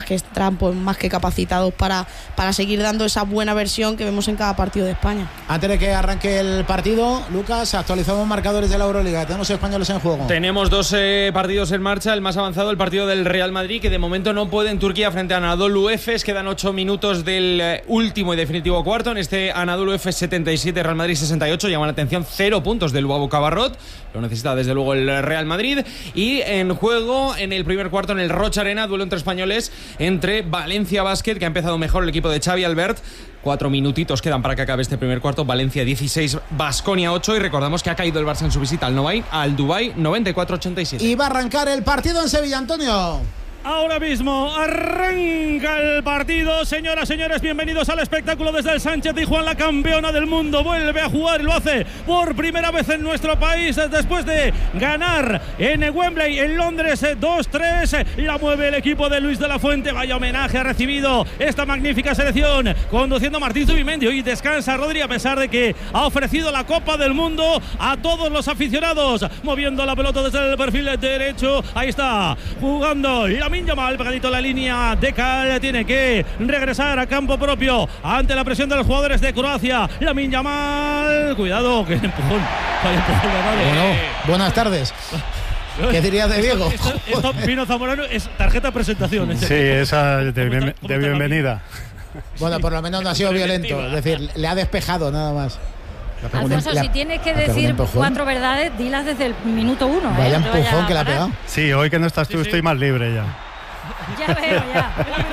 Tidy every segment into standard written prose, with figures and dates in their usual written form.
que están pues más que capacitados para seguir dando esa buena versión que vemos en cada partido de España. Antes de que arranque el partido, Lucas, actualizamos marcadores de la Euroliga. Tenemos españoles en juego. Tenemos 2 partidos en marcha. El más avanzado, el partido del Real Madrid, que de momento no puede en Turquía frente a Anadolu Efes. Quedan 8 minutos del último y definitivo cuarto. En este Anadolu Efes 77, Real Madrid 68. Llama la atención 0 puntos del Luabo Cabarrot. Lo necesita desde luego el Real Madrid. Y en juego, en el primer cuarto, en el Rocha Arena, duelo entre españoles, entre Valencia Basket, que ha empezado mejor el equipo de Xavi Albert. 4 minutitos quedan para que acabe este primer cuarto. Valencia 16, Baskonia 8. Y recordamos que ha caído el Barça en su visita al Dubái 94-87. Y va a arrancar el partido en Sevilla, Antonio. Ahora mismo arranca el partido. Señoras, señores, bienvenidos al espectáculo desde el Sánchez Pizjuán. La campeona del mundo vuelve a jugar y lo hace por primera vez en nuestro país después de ganar en Wembley, en Londres 2-3. La mueve el equipo de Luis de la Fuente. Vaya homenaje ha recibido esta magnífica selección, conduciendo Martín Zubimendi. Hoy descansa Rodri, a pesar de que ha ofrecido la Copa del Mundo a todos los aficionados. Moviendo la pelota desde el perfil derecho. Ahí está jugando Lamine Yamal, pegadito a la línea de Cal. Tiene que regresar a campo propio ante la presión de los jugadores de Croacia. Lamine Yamal, cuidado, que empujón. Bueno, buenas tardes. ¿Qué dirías de Diego? Esto Pino Zamorano es tarjeta de presentación. Sí, esa de bienvenida. Bueno, por lo menos no ha sido violento. Es decir, le ha despejado nada más. Alfonso, si tienes que decir 4 verdades, dilas desde el minuto 1. Vaya empujón que le ha pegado. Sí, hoy que no estás tú, estoy más libre ya. Ya veo, ya.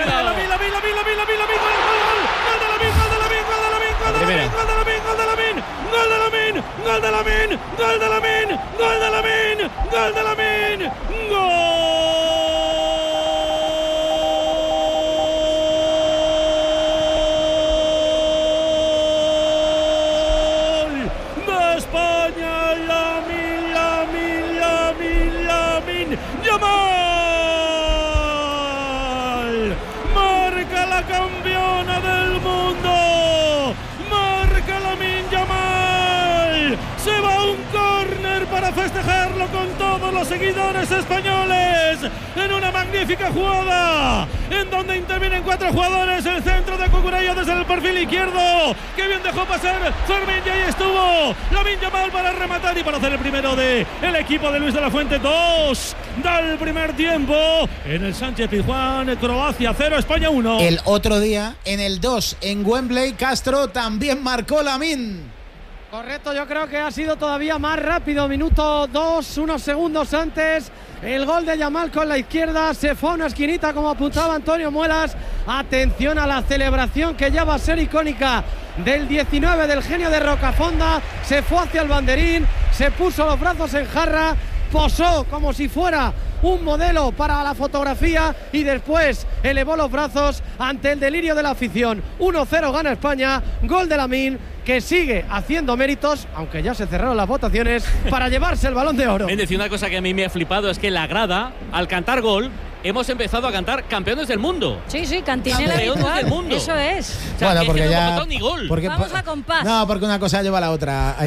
Yamal marca la campeona del mundo, marca Lamine Yamal, se va a un córner para festejarlo con todos los seguidores españoles en una magnífica jugada en donde intervienen 4 jugadores. El centro de Cucurella desde el perfil izquierdo, que bien dejó pasar Fermín, y ahí estuvo Lamine Yamal para rematar y para hacer el primero de el equipo de Luis de la Fuente. 2 del primer tiempo en el Sánchez Pizjuán. Croacia 0, España 1. El otro día, en el 2 en Wembley, Castro también marcó Lamine. Correcto, yo creo que ha sido todavía más rápido. Minuto 2, unos segundos antes. El gol de Yamal con la izquierda. Se fue a una esquinita, como apuntaba Antonio Muelas. Atención a la celebración, que ya va a ser icónica, del 19 del genio de Rocafonda. Se fue hacia el banderín, se puso los brazos en jarra, posó como si fuera un modelo para la fotografía y después elevó los brazos ante el delirio de la afición. 1-0 gana España. Gol de Lamine, que sigue haciendo méritos, aunque ya se cerraron las votaciones, para llevarse el Balón de Oro. Es decir, una cosa que a mí me ha flipado es que la grada, al cantar gol, hemos empezado a cantar campeones del mundo. Sí, cantinela campeones del mundo. Eso es. O sea, bueno, que porque no ya hemos votado ni gol. Vamos a compás. No, porque una cosa lleva a la otra.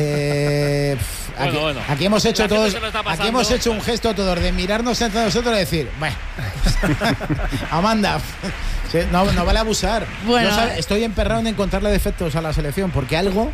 Aquí hemos hecho todos, aquí hemos hecho un gesto todos de mirarnos entre nosotros y decir, bueno, Amanda, no vale abusar. Bueno, yo estoy emperrado en encontrarle defectos a la selección, porque algo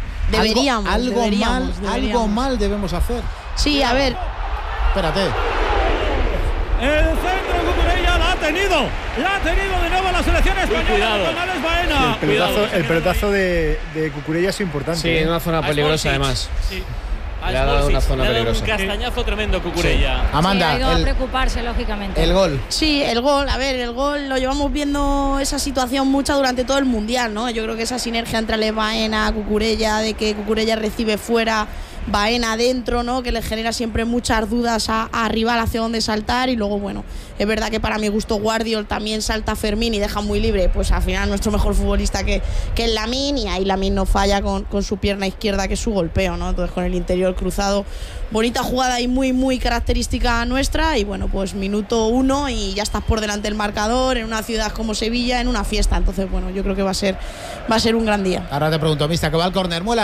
mal debemos hacer. Sí, a ver. Espérate. El centro de Cucurella la ha tenido de nuevo la selección española con Alex Baena. Sí, el pelotazo de Cucurella es importante. Sí, en una zona peligrosa además. Sí. Le ha dado una zona peligrosa. Un castañazo tremendo Cucurella. Sí. Amanda, ha ido a preocuparse, lógicamente. El gol. Sí, el gol. A ver, el gol lo llevamos viendo esa situación mucha durante todo el Mundial, ¿no? Yo creo que esa sinergia entre Alex Baena, Cucurella, de que Cucurella recibe fuera, Baena adentro, ¿no? Que le genera siempre muchas dudas a rival hacia dónde saltar. Y luego, bueno, es verdad que para mi gusto Guardiol también salta Fermín y deja muy libre, pues al final nuestro mejor futbolista que es Lamine, y ahí Lamine no falla con su pierna izquierda, que es su golpeo, ¿no? Entonces con el interior cruzado, bonita jugada y muy característica nuestra. Y bueno, pues minuto 1 y ya estás por delante del marcador en una ciudad como Sevilla, en una fiesta. Entonces bueno, yo creo que va a ser un gran día. Ahora te pregunto, Mista, que va al córner, Muelas.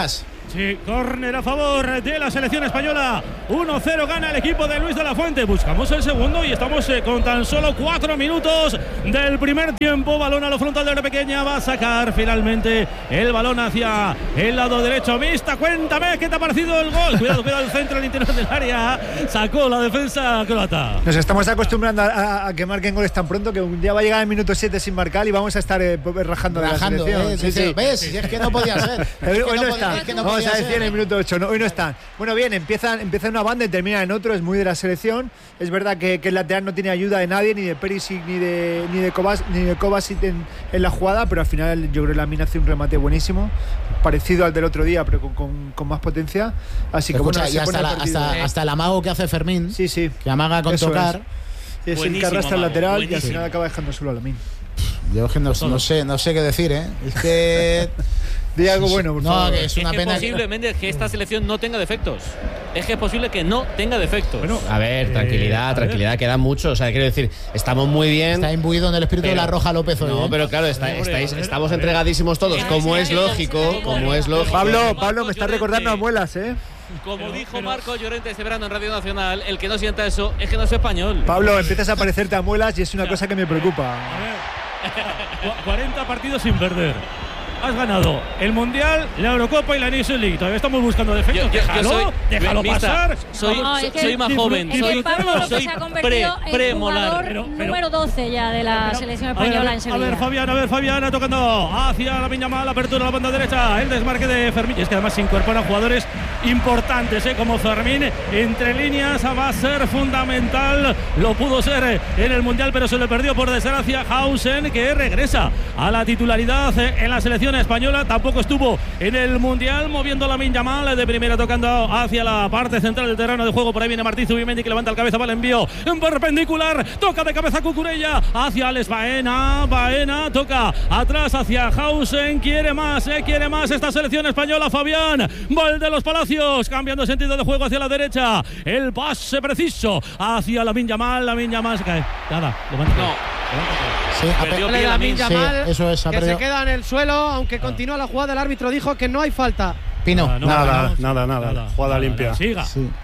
Sí, córner a favor de la selección española. 1-0 gana el equipo de Luis de la Fuente. Buscamos el segundo y estamos con tan solo 4 minutos del primer tiempo. Balón a lo frontal de la pequeña. Va a sacar finalmente el balón hacia el lado derecho. Mista, cuéntame qué te ha parecido el gol. Cuidado el centro al interior del área. Sacó la defensa croata. Nos estamos acostumbrando a que marquen goles tan pronto que un día va a llegar el minuto 7 sin marcar y vamos a estar rajando de la selección. Sí. ¿Ves? Si es que no podía ser. Hoy no está. Vamos a decir en el minuto 8, hoy no están. Bueno, bien, empieza una banda y termina en otro, es muy de la selección. Es verdad que el lateral no tiene ayuda de nadie, ni de Perisic ni de Kovacic en la jugada, pero al final yo creo que Lamine hace un remate buenísimo, parecido al del otro día, pero con más potencia. Así que escucha, bueno, y hasta el amago que hace Fermín, sí, que amaga con tocar. Es el que arrastra el lateral y al final acaba dejando solo a Lamine. Yo no sé qué decir, ¿eh? Es que di algo bueno, por favor. Que es una pena posiblemente que esta selección no tenga defectos. Es que es posible que no tenga defectos. Bueno, a ver, tranquilidad, quedan muchos. O sea, quiero decir, estamos muy bien. Está imbuido en el espíritu de la Roja López hoy. No, pero claro, estamos entregadísimos todos, como es lógico. Pablo, me está recordando a Muelas, ¿eh? Como dijo Marco Llorente este verano en Radio Nacional, el que no sienta eso es que no es español. Pablo, empiezas a parecerte a Muelas y es una cosa que me preocupa. 40 partidos sin perder. Has ganado el Mundial, la Eurocopa y la Nations League. Todavía estamos buscando defectos. Déjalo pasar. Soy más joven. Soy Pablo López se ha convertido en jugador número 12 ya de la selección española en Sevilla. A ver, Fabián tocando hacia Lamine Yamal, apertura a la banda derecha, el desmarque de Fermín. Y es que además se incorporan jugadores importantes, como Fermín. Entre líneas va a ser fundamental. Lo pudo ser en el Mundial, pero se le perdió por desgracia Hausen, que regresa a la titularidad en la selección española. Tampoco estuvo en el Mundial, moviendo Lamine Yamal de primera, tocando hacia la parte central del terreno de juego. Por ahí viene Martín Zubimendi, que levanta el cabeza, va el envío en perpendicular, toca de cabeza Cucurella hacia Alex Baena, toca atrás hacia Hausen. Quiere más esta selección española. Fabián, gol de los Palacios, cambiando sentido de juego hacia la derecha, el pase preciso hacia Lamine Yamal se cae, nada, levanta. Lamine Yamal, eso es, que se queda en el suelo, aunque continúa la jugada. El árbitro dijo que no hay falta. Pino, nada. Jugada limpia. Siga.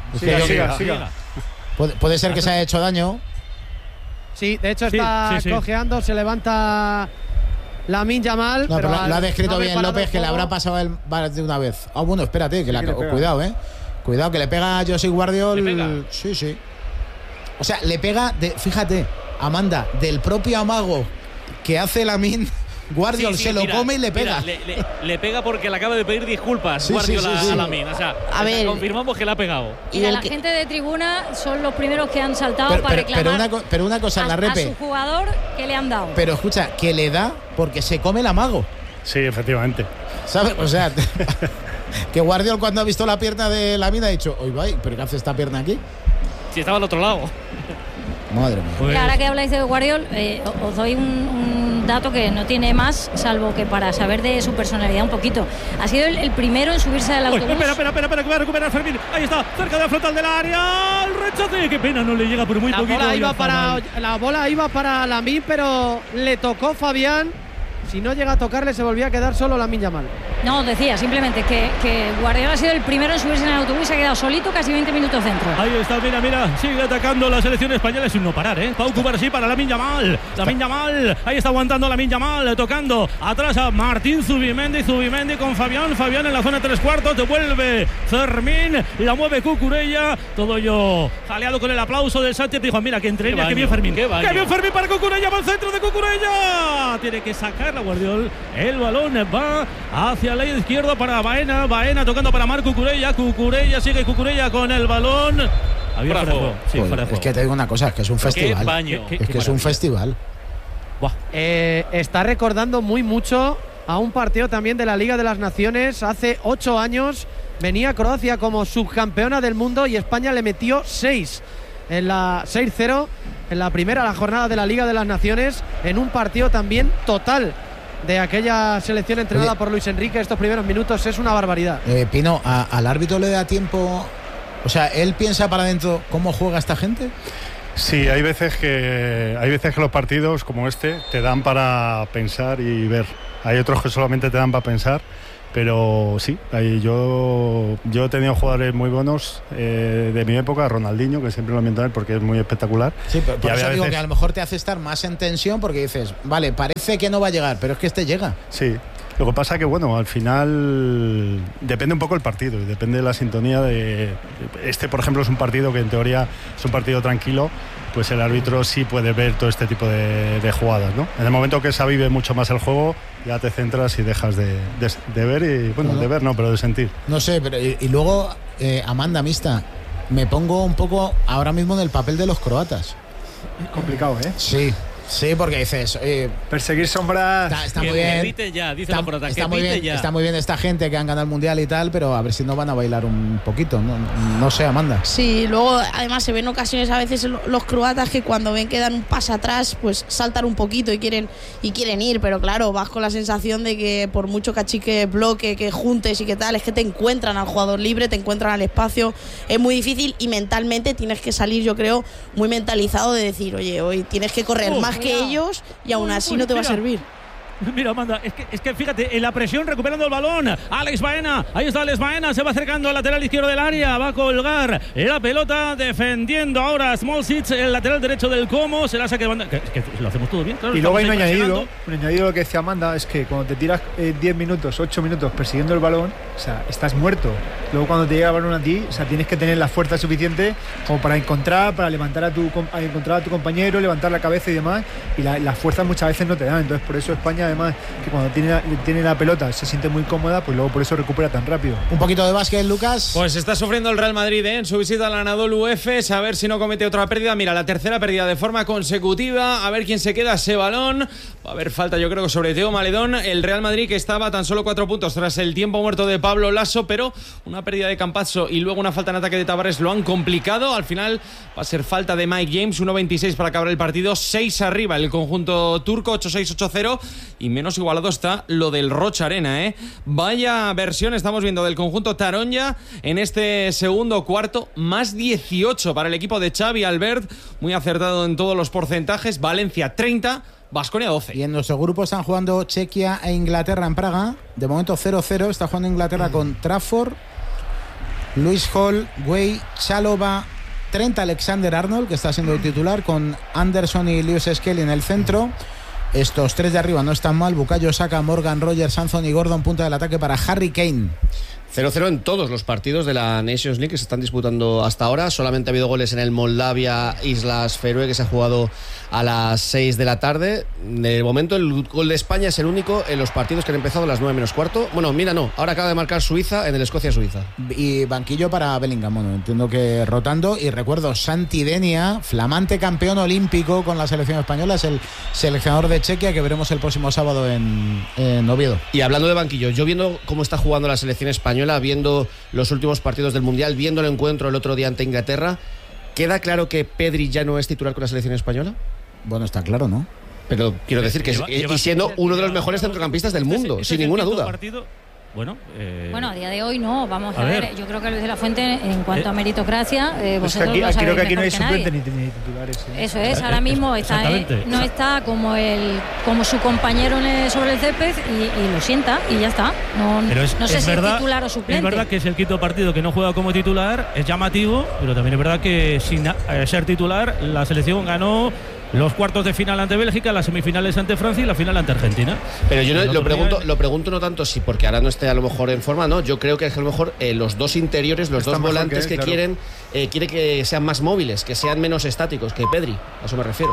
Puede ser que se haya hecho daño. Sí, de hecho está cojeando, se levanta Lamine Yamal. No, pero lo ha descrito bien López, que le habrá pasado él de una vez. Bueno, espérate, cuidado, Cuidado, que le pega a José Guardiol. Sí. O sea, le pega, fíjate, Amanda, del propio amago que hace Lamine. Guardiol se lo come y le pega. Le pega porque le acaba de pedir disculpas Guardiola a Lamine. O sea, confirmamos que le ha pegado. Y la gente de tribuna son los primeros que han saltado para reclamar pero una cosa, la repe, a su jugador que le han dado. Pero escucha, que le da porque se come el amago. Sí, efectivamente. ¿Sabes? O sea, que Guardiol, cuando ha visto la pierna de Lamine, ha dicho: oye, vaya, ¿pero qué hace esta pierna aquí? Si estaba al otro lado. Madre mía. Pues ahora que habláis de Guardiol, os doy un dato que no tiene más, salvo que para saber de su personalidad un poquito. Ha sido el primero en subirse al autobús. Espera, que va a recuperar Fermín. Ahí está, cerca de la frontal del área. El rechace, qué pena, no le llega por muy poquito. La bola iba para Lamine, pero le tocó Fabián. Si no llega a tocarle, se volvía a quedar solo Lamine Yamal. No, decía simplemente que Guardiola ha sido el primero en subirse en el autobús y se ha quedado solito casi 20 minutos dentro. Ahí está, mira, sigue atacando la selección española, es un no parar, Pau Cubarsí para Lamine Yamal. Ahí está aguantando Lamine Yamal, tocando atrás a Martín Zubimendi con Fabián en la zona 3/4, devuelve Fermín, la mueve Cucurella, todo ello jaleado con el aplauso del Sánchez. Dijo: mira, que entre líneas, que bien Fermín. ¡Qué bien Fermín para Cucurella! Va al centro de Cucurella, tiene que sacar la Guardiol, el balón va hacia la izquierda para Baena tocando para Marc Cucurella sigue con el balón. Había fuera de juego. Sí, fuera de juego. Es que te digo una cosa, es que es un festival. Qué baño. Es que es un festival. Está recordando muy mucho a un partido también de la Liga de las Naciones. Hace 8 años venía Croacia como subcampeona del mundo y España le metió 6 en la 6-0 en la primera jornada de la Liga de las Naciones, en un partido también total de aquella selección entrenada por Luis Enrique. Estos primeros minutos es una barbaridad. Pino, ¿al árbitro le da tiempo? O sea, ¿él piensa para adentro cómo juega esta gente? Sí, hay veces que los partidos como este te dan para pensar y ver. Hay otros que solamente te dan para pensar, Pero sí, yo he tenido jugadores muy buenos de mi época, Ronaldinho, que siempre lo miento a él porque es muy espectacular. Sí, pero por eso digo que a lo mejor te hace estar más en tensión porque dices, vale, parece que no va a llegar, pero es que este llega. Sí. Lo que pasa que, bueno, al final depende un poco el partido y depende de la sintonía de... por ejemplo, es un partido que en teoría es un partido tranquilo, pues el árbitro sí puede ver todo este tipo de jugadas, ¿no? En el momento que se avive mucho más el juego, ya te centras y dejas de ver y, bueno, de ver no, pero de sentir. No sé, pero y luego, Amanda, Mista, me pongo un poco ahora mismo en el papel de los croatas. Es complicado, ¿eh? Sí, porque dices... perseguir sombras... Está muy bien. Está muy bien esta gente que han ganado el Mundial y tal, pero a ver si no van a bailar un poquito. No sé, Amanda. Sí, luego además se ven ocasiones a veces los croatas que cuando ven que dan un paso atrás, pues saltan un poquito y quieren ir, pero claro, vas con la sensación de que por mucho cachique, bloque, que juntes y que tal, es que te encuentran al jugador libre, te encuentran al espacio, es muy difícil y mentalmente tienes que salir, yo creo, muy mentalizado de decir, oye, hoy tienes que correr más que ellos y aún así no te va a servir. Mira, Amanda, es que fíjate, en la presión recuperando el balón, Alex Baena, ahí está Alex Baena, se va acercando al lateral izquierdo del área, va a colgar la pelota, defendiendo ahora Smolcic, el lateral derecho del Como, se la saca de banda, que lo hacemos todo bien, claro. Y luego hay un añadido que decía Amanda, es que cuando te tiras 10 minutos, 8 minutos persiguiendo el balón, o sea, estás muerto. Luego cuando te llega el balón a ti, o sea, tienes que tener la fuerza suficiente como para levantar a tu compañero, levantar la cabeza y demás, y las fuerzas muchas veces no te dan, entonces por eso España además que cuando tiene la pelota se siente muy cómoda, pues luego por eso recupera tan rápido. Un poquito de básquet, Lucas. Pues está sufriendo el Real Madrid en su visita al Anadolu Efes, a ver si no comete otra pérdida. Mira, la tercera pérdida de forma consecutiva, a ver quién se queda ese balón. Va a haber falta, yo creo que sobre Teo Maledón. El Real Madrid que estaba tan solo 4 puntos tras el tiempo muerto de Pablo Lasso, pero una pérdida de Campazzo y luego una falta en ataque de Tavares lo han complicado. Al final va a ser falta de Mike James, 1.26 para acabar el partido, 6 arriba el conjunto turco, 8-6, 8-0, y menos igualado está lo del Rocha Arena, Vaya versión estamos viendo del conjunto Taronja en este segundo cuarto, más 18 para el equipo de Xavi Albert, muy acertado en todos los porcentajes. Valencia 30, Baskonia 12. Y en nuestro grupo están jugando Chequia e Inglaterra en Praga. De momento 0-0. Está jugando Inglaterra con Trafford, Luis Hall, Guay, Chalova, Trent Alexander-Arnold, que está siendo titular, con Anderson y Lewis Skelly en el centro. Estos tres de arriba no están mal. Bukayo Saka, Morgan, Rogers, Anthony Gordon, punta del ataque para Harry Kane. 0-0 en todos los partidos de la Nations League que se están disputando hasta ahora. Solamente ha habido goles en el Moldavia Islas Feroe, que se ha jugado a las 6 de la tarde. De momento el gol de España es el único en los partidos que han empezado a las 9 menos cuarto. Bueno, mira, no, ahora acaba de marcar Suiza en el Escocia-Suiza. Y banquillo para Bellingham, bueno, entiendo que rotando. Y recuerdo, Santi Denia, flamante campeón olímpico con la selección española, es el seleccionador de Chequia, que veremos el próximo sábado en Oviedo. Y hablando de banquillo, yo viendo cómo está jugando la selección española, viendo los últimos partidos del Mundial, viendo el encuentro el otro día ante Inglaterra, ¿queda claro que Pedri ya no es titular con la selección española? Bueno, está claro, ¿no? Pero quiero decir que y siendo uno de los mejores centrocampistas del mundo, sin ninguna duda. Bueno, a día de hoy no, vamos a ver. Yo creo que Luis de la Fuente, en cuanto a meritocracia, vosotros lo sabéis. Creo que aquí no hay mejor que suplente ni titulares. Eso es, ahora mismo no está como su compañero sobre el césped y lo sienta y ya está. No sé si es titular o suplente. Es verdad que es el quinto partido que no juega como titular, es llamativo, pero también es verdad que sin ser titular la selección ganó los cuartos de final ante Bélgica, las semifinales ante Francia y la final ante Argentina. Pero yo lo pregunto no tanto si porque ahora no esté a lo mejor en forma, no, yo creo que es a lo mejor los dos interiores, los dos volantes que quiere que sean más móviles, que sean menos estáticos que Pedri, a eso me refiero.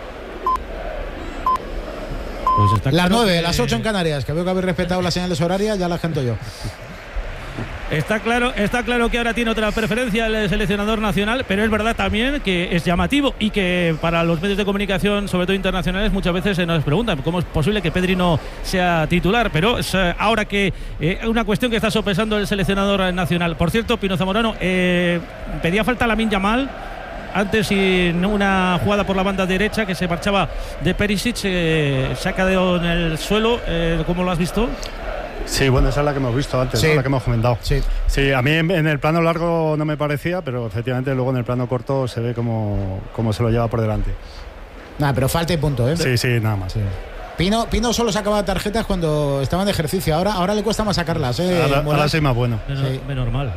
Pues las 9, las 8 en Canarias, que veo que habéis respetado las señales horarias, ya las canto yo. Está claro que ahora tiene otra preferencia el seleccionador nacional, pero es verdad también que es llamativo y que para los medios de comunicación, sobre todo internacionales, muchas veces se nos preguntan cómo es posible que Pedri no sea titular, pero es ahora que una cuestión que está sopesando el seleccionador nacional. Por cierto, Pino Zamorano, pedía falta a Lamine Yamal antes en una jugada por la banda derecha que se marchaba de Perisic, se ha quedado en el suelo. ¿Cómo lo has visto? Sí, bueno, esa es la que hemos visto antes, ¿no? La que hemos comentado. Sí, a mí en el plano largo no me parecía, pero efectivamente luego en el plano corto se ve cómo se lo lleva por delante. Nada, pero falta y punto, ¿eh? Sí, nada más. Sí. Pino solo sacaba tarjetas cuando estaban de ejercicio. Ahora le cuesta más sacarlas. Ahora soy más bueno. Normal.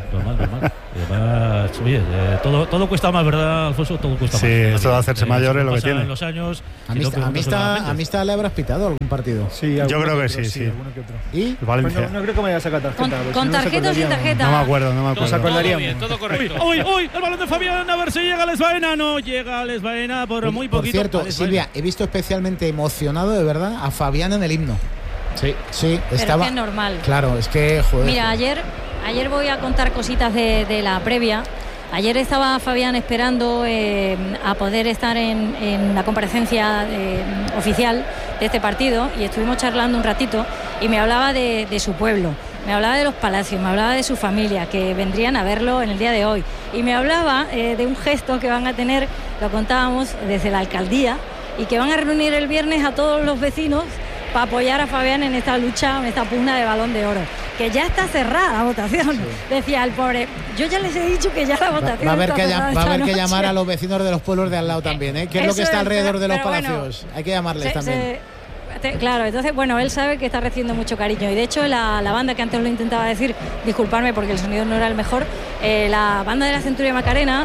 Además, oye, todo cuesta más, ¿verdad, Alfonso? Todo cuesta más. Sí, esto de hacerse mayor es lo que tiene. Los años. ¿Amistad le habrás pitado algún partido? Sí, yo creo que sí. ¿Y? Valencia. Pues no creo que me haya sacado tarjeta. ¿Con tarjeta o sin tarjeta? No me acuerdo. Nos acordaríamos. Bien, todo correcto. Hoy, el balón de Fabián, a ver si llega Les Baena. No llega Les Baena por muy poquito. Por cierto, Silvia, he visto especialmente emocionado, de verdad, a Fabián en el himno. Sí, estaba. Pero es que es normal. Claro, es que, joder. Mira, ayer voy a contar cositas de la previa. Ayer estaba Fabián esperando a poder estar en la comparecencia oficial de este partido y estuvimos charlando un ratito y me hablaba de su pueblo, me hablaba de los Palacios, me hablaba de su familia, que vendrían a verlo en el día de hoy y me hablaba de un gesto que van a tener, lo contábamos desde la alcaldía, y que van a reunir el viernes a todos los vecinos para apoyar a Fabián en esta lucha, en esta pugna de Balón de Oro, que ya está cerrada la votación. Sí. Decía el pobre, yo ya les he dicho que ya la votación va a haber está que llamar a los vecinos de los pueblos de al lado también, ¿eh? Que es lo que está alrededor de los palacios. Hay que llamarles también. Claro, entonces, bueno, él sabe que está recibiendo mucho cariño y de hecho la banda, que antes lo intentaba decir, disculparme porque el sonido no era el mejor, la banda de la Centuria Macarena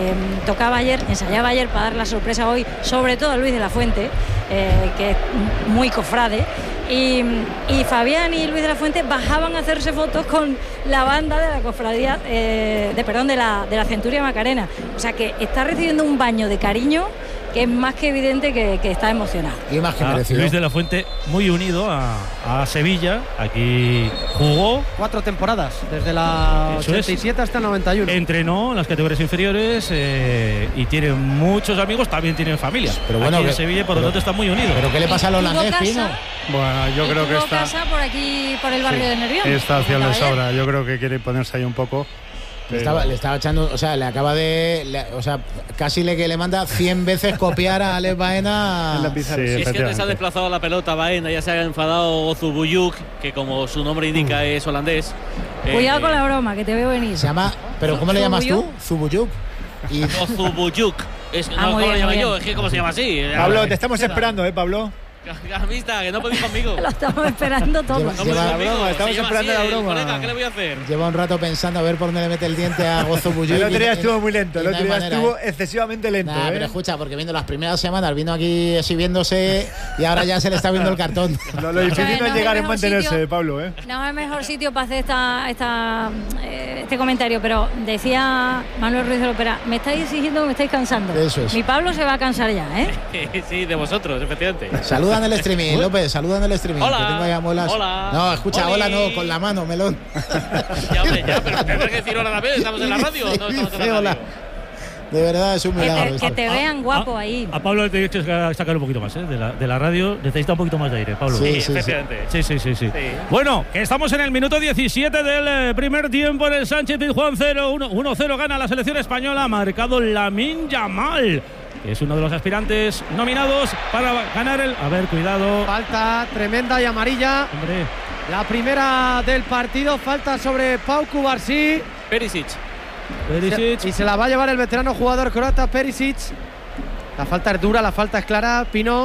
ensayaba ayer para dar la sorpresa hoy, sobre todo a Luis de la Fuente, que es muy cofrade, y Fabián y Luis de la Fuente bajaban a hacerse fotos con la banda de la cofradía, de la Centuria Macarena, o sea que está recibiendo un baño de cariño que es más que evidente que está emocionado. Y más que merecido. Luis de la Fuente muy unido a Sevilla. Aquí jugó 4 temporadas, desde la 87 hasta el 91. Entrenó en las categorías inferiores y tiene muchos amigos, también tiene familia. Pero bueno, aquí en Sevilla, por lo tanto, está muy unido. ¿Pero qué le pasa al holandés, Pino? Bueno, yo creo que está... casa por aquí, por el barrio de Nervión. Está hacia el de sobra. Yo creo que quiere ponerse ahí un poco. Le estaba echando, o sea, le acaba de, casi le manda 100 veces copiar a Les Baena en la pizarra. Sí, es que se ha desplazado la pelota Baena, ya se ha enfadado Ozubuyuk, que como su nombre indica es holandés. Cuidado con la broma, que te veo venir. Se llama, pero ¿cómo le llamas tú? Zubuyuk. Ozubuyuk. ¿Cómo lo llamo yo? Es que ¿cómo se llama así? Pablo, te estamos esperando, Pablo. Gamista, que no podéis conmigo. Lo estamos esperando todos. Estamos esperando la broma. Colega, ¿qué le voy a hacer? Lleva un rato pensando a ver por dónde le mete el diente a Ozubuyuk. El otro día estuvo muy lento, el otro día estuvo excesivamente lento. Pero escucha, porque viendo las primeras semanas vino aquí exhibiéndose y ahora ya se le está viendo el cartón. Lo difícil no es llegar en mantenerse, Pablo. No es el mejor sitio para hacer este comentario, pero decía Manuel Ruiz de Lopera, me estáis exigiendo, me estáis cansando. Eso es. Mi Pablo se va a cansar ya, ¿eh? Sí, de vosotros, efectivamente. Saluda en el streaming, López, saluda en el streaming. Hola. Que tengo ahí a muelas. Hola. No, escucha, hola no, con la mano, melón. Ya, pero tendrás que decir hola a la vez, estamos en la radio. No estamos en la radio. Hola. De verdad, es un milagro. Que te vean guapo ahí. A Pablo le tenéis que sacar un poquito más, de la radio. Necesita un poquito más de aire, Pablo. Sí, efectivamente. Sí. Bueno, que estamos en el minuto 17 del primer tiempo en el Sánchez-Pizjuán 1-0 gana la selección española. Ha marcado Lamine Yamal, que es uno de los aspirantes nominados para ganar el... A ver, cuidado. Falta tremenda y amarilla. Hombre. La primera del partido, falta sobre Pau Cubarsí. Perisic. Y se la va a llevar el veterano jugador croata Perisic. La falta es dura, la falta es clara. Pino.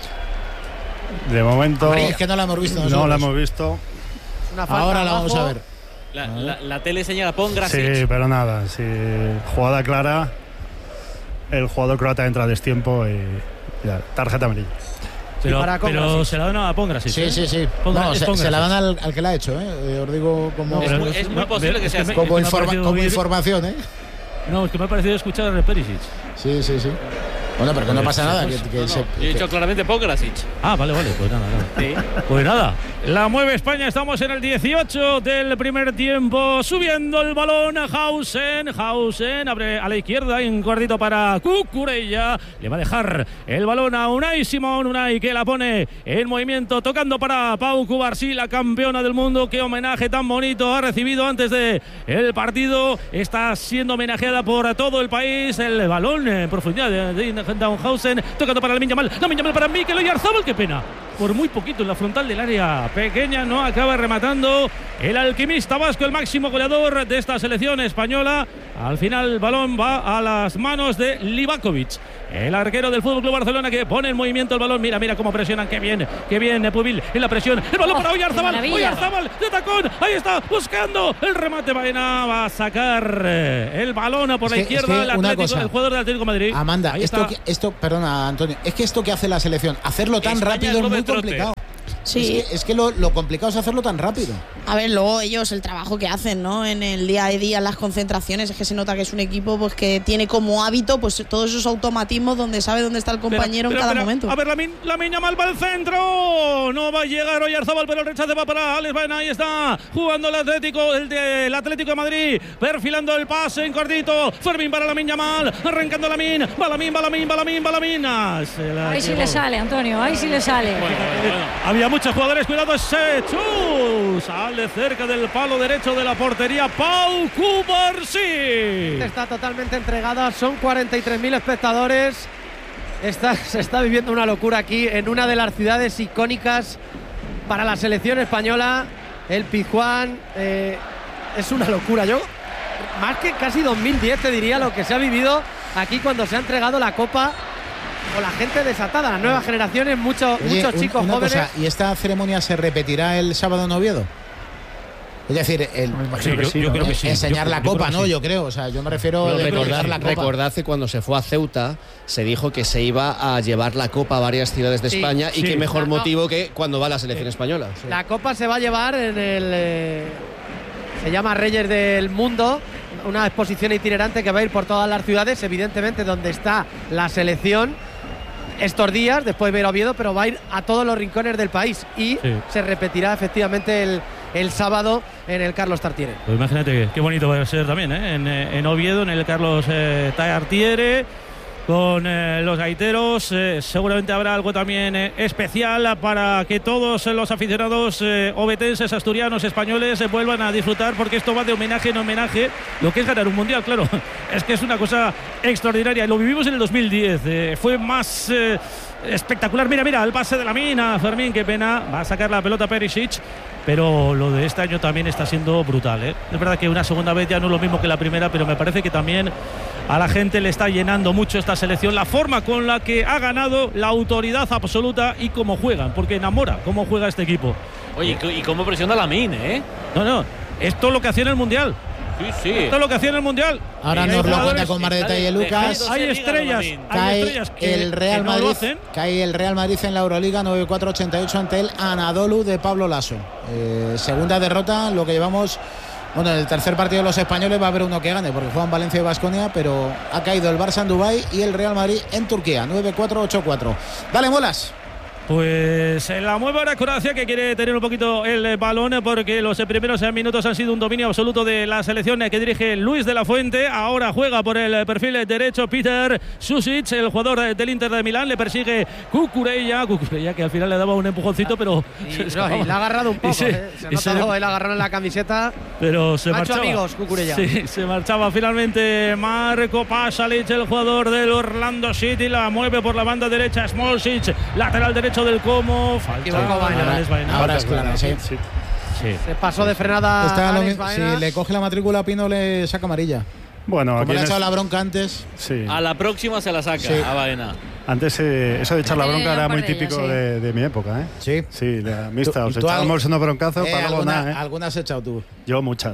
De momento. Es que no la hemos visto. No la hemos visto. Ahora la vamos a ver. La tele señala Pongrasic. Sí, pero nada. Sí, jugada clara. El jugador croata entra a destiempo y ya, tarjeta amarilla. Pero se la dan a Pongrasic. Sí. Se la dan al que la ha hecho, os digo como... Es muy posible que sea así. Como información, No, es que me ha parecido escuchar a Perisic. Sí. Bueno, pero que no pasa nada. Yo he dicho claramente Pongrasic. Vale, pues nada. Sí. Pues nada, la mueve España, estamos en el 18 del primer tiempo, subiendo el balón a Hausen, abre a la izquierda, un cuartito para Cucurella, le va a dejar el balón a Unai Simón, Unai que la pone en movimiento, tocando para Pau Cubarsí, la campeona del mundo. Qué homenaje tan bonito ha recibido antes de el partido, está siendo homenajeada por todo el país. El balón en profundidad de Hausen, tocando para Lamine Yamal para Mikel Oyarzabal, qué pena. por muy poquito en la frontal del área pequeña. No acaba rematando el alquimista vasco, el máximo goleador de esta selección española. Al final el balón va a las manos de Livakovic, el arquero del FC Barcelona, que pone en movimiento el balón. Mira cómo presionan, qué bien Pubil en la presión. El balón para Oyarzabal de tacón, ahí está, buscando el remate. Baena va a sacar el balón por la izquierda, el jugador del Atlético de Madrid. Amanda, perdona Antonio, es que esto que hace la selección, hacerlo tan rápido es muy complicado. Sí. Es que lo complicado es hacerlo tan rápido. A ver, luego ellos, el trabajo que hacen, ¿no? En el día a día, en las concentraciones, es que se nota que es un equipo pues que tiene como hábito pues todos esos automatismos donde sabe dónde está el compañero en cada momento. A ver, Lamine Yamal va al centro. No va a llegar Oyarzabal, pero el rechace va para Alex Baena. Ahí está jugando el Atlético de Madrid, perfilando el pase en cortito. Fermín para Lamine Yamal, arrancando Lamine. Va Lamine. Ahí sí le sale, Antonio, ahí sí le sale. Bueno. Había muchos jugadores, cuidado ese chus. Sale cerca del palo derecho de la portería Pau Cubarsí. Está totalmente entregada, son 43.000 espectadores. Se está viviendo una locura aquí en una de las ciudades icónicas para la selección española, el Pizjuán. Es una locura. Yo, más que casi 2010, te diría lo que se ha vivido aquí cuando se ha entregado la Copa. Con la gente desatada, las nuevas generaciones, muchos chicos jóvenes. Cosa, ¿y esta ceremonia se repetirá el sábado en Oviedo? Es decir, yo creo que sí, enseñar la copa, ¿no? Yo creo, o sea, yo me refiero a recordar la copa. Recordad que cuando se fue a Ceuta se dijo que se iba a llevar la copa a varias ciudades de España y qué mejor motivo que cuando va la selección española. La copa se va a llevar en se llama Reyes del Mundo, una exposición itinerante que va a ir por todas las ciudades, evidentemente donde está la selección estos días, después va a ir a Oviedo, pero va a ir a todos los rincones del país y se repetirá efectivamente el sábado en el Carlos Tartiere. Pues imagínate qué bonito va a ser también, en Oviedo, en el Carlos Tartiere, con los gaiteros. Seguramente habrá algo también especial para que todos los aficionados ovetenses, asturianos, españoles vuelvan a disfrutar, porque esto va de homenaje en homenaje, lo que es ganar un mundial, claro. Es que es una cosa extraordinaria. Lo vivimos en el 2010, fue más espectacular. Mira, el pase de Lamine, Fermín, qué pena, va a sacar la pelota Perisic, pero lo de este año también está siendo brutal, ¿eh? Es verdad que una segunda vez ya no es lo mismo que la primera, pero me parece que también a la gente le está llenando mucho esta selección, la forma con la que ha ganado, la autoridad absoluta y cómo juegan, porque enamora cómo juega este equipo. Oye, y cómo presiona Lamine, ¿eh? No, esto es lo que hacía en el Mundial. Sí. Esto es lo que hacía en el Mundial. Ahora nos lo cuenta con más detalle Lucas. Hay estrellas que el Real Madrid, cae el Real Madrid en la Euroliga 9-4-88 ante el Anadolu de Pablo Laso. Segunda derrota, lo que llevamos. Bueno, en el tercer partido de los españoles va a haber uno que gane, porque juegan Valencia y Baskonia, pero ha caído el Barça en Dubái y el Real Madrid en Turquía, 9-4-8-4. Dale, Molas. Pues la mueve ahora Croacia, que quiere tener un poquito el balón, porque los primeros minutos han sido un dominio absoluto de la selección que dirige Luis de la Fuente. Ahora juega por el perfil derecho Peter Susic, el jugador del Inter de Milán. Le persigue Cucurella, que al final le daba un empujoncito, pero y le ha agarrado un poco. Se ha notado el agarrón en la camiseta, pero se marchaba. Amigos, Cucurella. Sí, se marchaba finalmente Marco Pasalic, el jugador del Orlando City. La mueve por la banda derecha Smolcic, lateral derecho del Como. Ahora es clara, sí. Se pasó de frenada. Si le coge la matrícula a Pino, le saca amarilla. Bueno, como le ha echado la bronca antes. Sí. A la próxima se la saca a Baena. Antes eso de echar la bronca era muy típico de mi época, ¿eh? Sí. Sí, la mixta. Os echábamos unos broncazos para luego nada, ¿eh? ¿Alguna has echado tú? Yo muchas.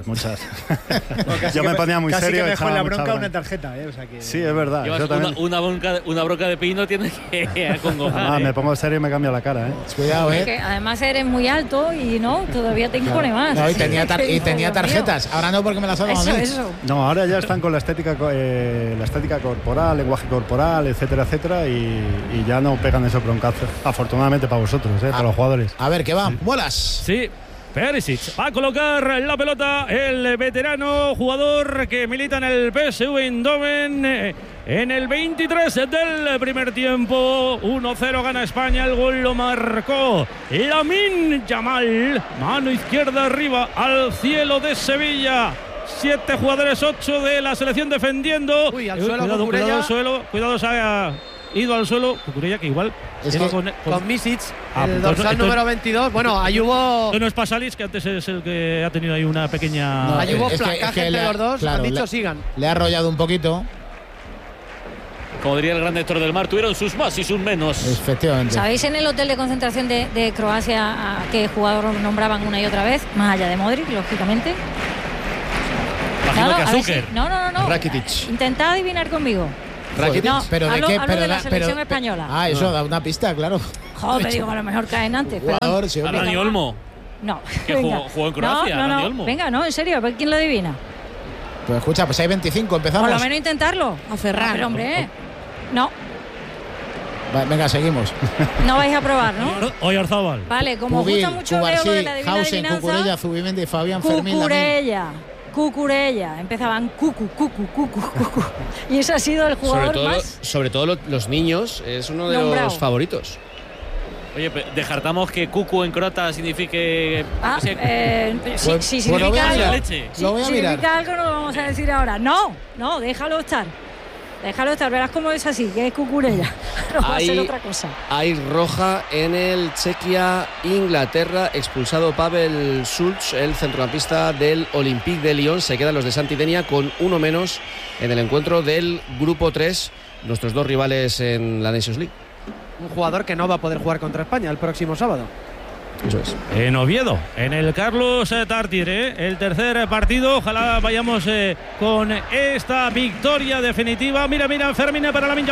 Yo me ponía muy casi serio. Casi que dejó la bronca una tarjeta, ¿eh? O sea que... Sí, es verdad. Una bronca de Pino tiene que acongojar. Me pongo serio y me cambia la cara, ¿eh? Cuidado, ¿eh? Porque además eres muy alto y todavía te impone más. No, y tenía tarjetas. Ahora no, porque me las ha dado a mí. No, ahora ya están con la estética corporal, lenguaje corporal, etcétera, y ya no pegan esos broncazos, afortunadamente para vosotros, para los jugadores. A ver, ¿qué va? ¿Bolas? Sí. Perisic va a colocar la pelota el veterano jugador que milita en el PSV Eindhoven en el 23 del primer tiempo. 1-0 gana España, el gol lo marcó Lamine Yamal, mano izquierda arriba al cielo de Sevilla. 7 jugadores, 8 de la selección defendiendo. Uy, al suelo, cuidado al suelo, cuidado ido al suelo. Cucurella que igual es que con Misic, el dorsal número 22. Bueno, ahí hubo. No es Pasalic, que antes es el que ha tenido ahí una pequeña. No, ahí hubo placaje entre los dos. Claro, han dicho sigan. Le ha arrollado un poquito. Como diría el gran Héctor del Mar, tuvieron sus más y sus menos. Efectivamente. ¿Sabéis en el hotel de concentración de Croacia a qué jugador nombraban una y otra vez? Más allá de Modric, lógicamente. Imagino que Azúcar. No. Rakitic. Intentad adivinar conmigo. Rakitic. No, ¿Pero hablo, de qué? hablo de la selección española. Ah, eso da una pista, claro. Joder, digo, a lo mejor caen antes. Jugador, sí, Dani Olmo. No. Que jugó en Croacia, Dani Olmo. Venga, no, en serio, ¿quién lo adivina? Pues escucha, pues hay 25, empezamos. Por lo menos intentarlo. A Ferran. Pero hombre, no. Venga, seguimos. No vais a probar, ¿no? Oyarzábal. Vale, como os gusta mucho Leo de la divina Hausen, adivinanza. Cucurella, Zubimendi, Fabián, Fermín. Cucurella. Empezaban cucu. Y ese ha sido el jugador más. Sobre todo los niños, es uno de nombrado. los favoritos. Oye, descartamos que cucu en croata signifique. Si significa algo. Leche. Lo voy a mirar. Significa algo, no lo vamos a decir ahora. No, déjalo estar. Verás cómo es así, que es Cucurella. No va a ser otra cosa. Hay roja en el Chequia-Inglaterra, expulsado Pavel Schulz, el centrocampista del Olympique de Lyon. Se quedan los de Santidenia con uno menos en el encuentro del grupo 3, nuestros dos rivales en la Nations League. Un jugador que no va a poder jugar contra España el próximo sábado. Eso es. En Oviedo, en el Carlos Tartiere, el tercer partido. Ojalá vayamos con esta victoria definitiva. Mira, Fermín para Lamine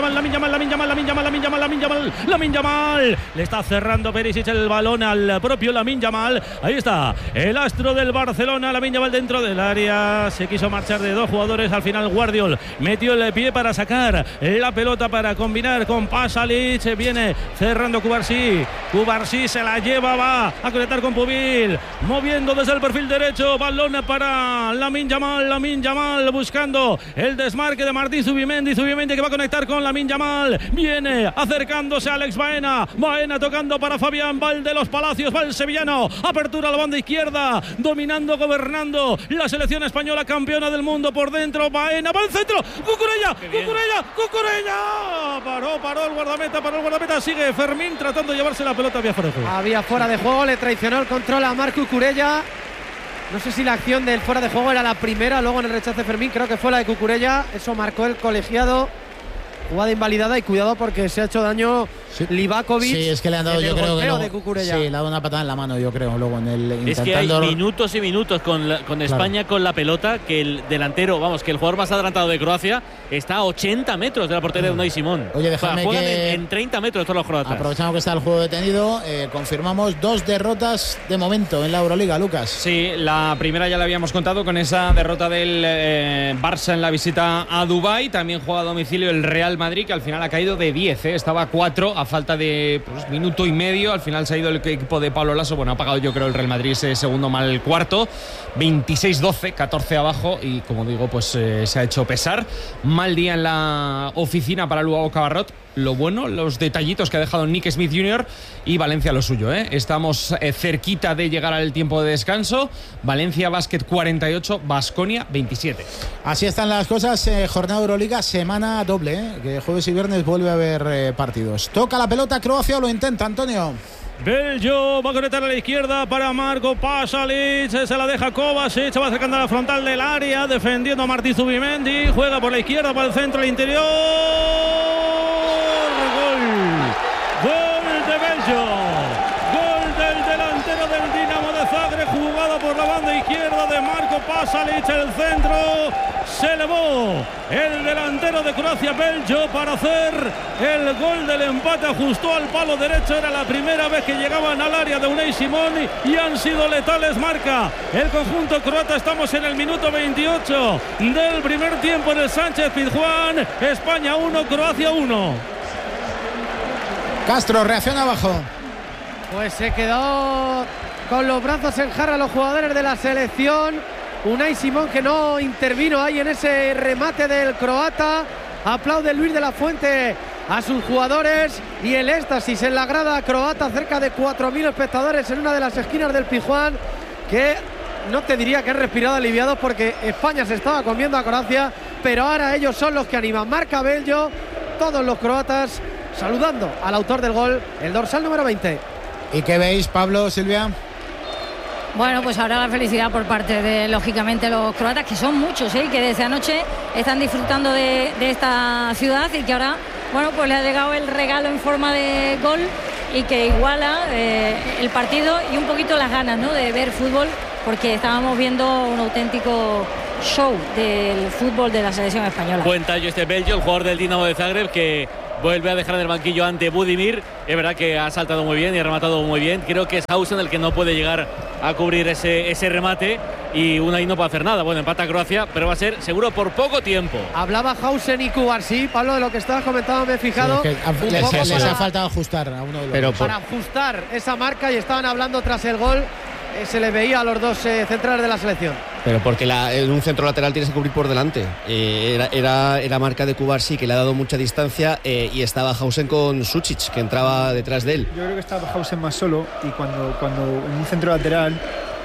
Yamal. Le está cerrando Perisic el balón al propio Lamine Yamal. Ahí está, el astro del Barcelona, Lamine Yamal dentro del área. Se quiso marchar de dos jugadores. Al final Guardiol metió el pie para sacar la pelota para combinar con Pasalic. Viene cerrando Cubarsí se la lleva, va a conectar con Pubil, moviendo desde el perfil derecho, balón para Lamine Yamal buscando el desmarque de Martín Zubimendi que va a conectar con Lamine Yamal, viene acercándose a Alex Baena tocando para Fabián, va el de los Palacios, va el sevillano, apertura a la banda izquierda, dominando, gobernando la selección española, campeona del mundo por dentro, Baena, va al centro, Cucurella, paró el guardameta, sigue Fermín tratando de llevarse la pelota vía fuera de juego. Había fuera de juego, le traicionó el control a Marc Cucurella. No sé si la acción del fuera de juego era la primera, luego en el rechace de Fermín, creo que fue la de Cucurella. Eso marcó el colegiado. Jugada invalidada y cuidado porque se ha hecho daño Livakovic. Sí, es que le han dado, yo creo que luego, de Cucurella. Sí, le ha dado una patada en la mano, yo creo, luego en el intentando. Es que hay minutos y minutos con España con la pelota, que el delantero, que el jugador más adelantado de Croacia está a 80 metros de la portería de Unai Simón. Oye, déjame juegan que en 30 metros todos los croatas. Aprovechamos que está el juego detenido, confirmamos 2 derrotas de momento en la Euroliga, Lucas. Sí, la primera ya la habíamos contado con esa derrota del Barça en la visita a Dubái. También juega a domicilio el Real Madrid, que al final ha caído de 10, estaba a 4 a falta de minuto y medio. Al final se ha ido el equipo de Pablo Lasso. Bueno, ha pagado yo creo el Real Madrid ese segundo mal cuarto, 26-12, 14 abajo, y como digo, pues se ha hecho pesar. Mal día en la oficina para Luau Cabarrot. Lo bueno, los detallitos que ha dejado Nick Smith Jr. y Valencia lo suyo, Estamos cerquita de llegar al tiempo de descanso. Valencia Basket 48, Baskonia 27. Así están las cosas, jornada Euroliga, semana doble, que jueves y viernes vuelve a haber partidos. Toca la pelota Croacia, o lo intenta Antonio. Bello va a conectar a la izquierda para Marco Pasalic, se la deja Kovacic, va acercando a la frontal del área, defendiendo a Martín Zubimendi, juega por la izquierda, para el centro, al interior, gol de Bello, gol del delantero del Dinamo de Zagreb, jugada por la banda izquierda de Marco Pasalic, el centro, se elevó el delantero de Croacia, Beljo, para hacer el gol del empate, ajustó al palo derecho, era la primera vez que llegaban al área de Unai Simón y han sido letales, marca el conjunto croata. Estamos en el minuto 28 del primer tiempo en el Sánchez-Pizjuán, España 1, Croacia 1. Castro, reacciona abajo. Pues se quedó con los brazos en jarra los jugadores de la selección. Unai Simón, que no intervino ahí en ese remate del croata. Aplaude Luis de la Fuente a sus jugadores y el éxtasis en la grada croata, cerca de 4.000 espectadores en una de las esquinas del Pizjuán, que no te diría que han respirado aliviados porque España se estaba comiendo a Croacia, pero ahora ellos son los que animan. Marca Bello, todos los croatas saludando al autor del gol, el dorsal número 20. ¿Y qué veis, Pablo, Silvia? Bueno, pues ahora la felicidad por parte de, lógicamente, los croatas, que son muchos, que desde anoche están disfrutando de esta ciudad y que ahora, bueno, pues le ha llegado el regalo en forma de gol y que iguala el partido y un poquito las ganas, ¿no?, de ver fútbol, porque estábamos viendo un auténtico show del fútbol de la selección española. Buen tallo este Belgio, el jugador del Dinamo de Zagreb, que vuelve a dejar en el banquillo ante Budimir. Es verdad que ha saltado muy bien y ha rematado muy bien. Creo que es Hausen el que no puede llegar a cubrir ese remate y Unai no puede hacer nada. Bueno, empata Croacia, pero va a ser seguro por poco tiempo. Hablaba Hausen y Cubarsí, Pablo, de lo que estabas comentando, me he fijado. Sí, es que les ha faltado ajustar a uno de los para ajustar esa marca, y estaban hablando tras el gol. Se le veía a los dos centrales de la selección. Pero porque en un centro lateral tienes que cubrir por delante. Era marca de Cubarsí, que le ha dado mucha distancia, y estaba Hausen con Sučić, que entraba detrás de él. Yo creo que estaba Hausen más solo, y cuando en un centro lateral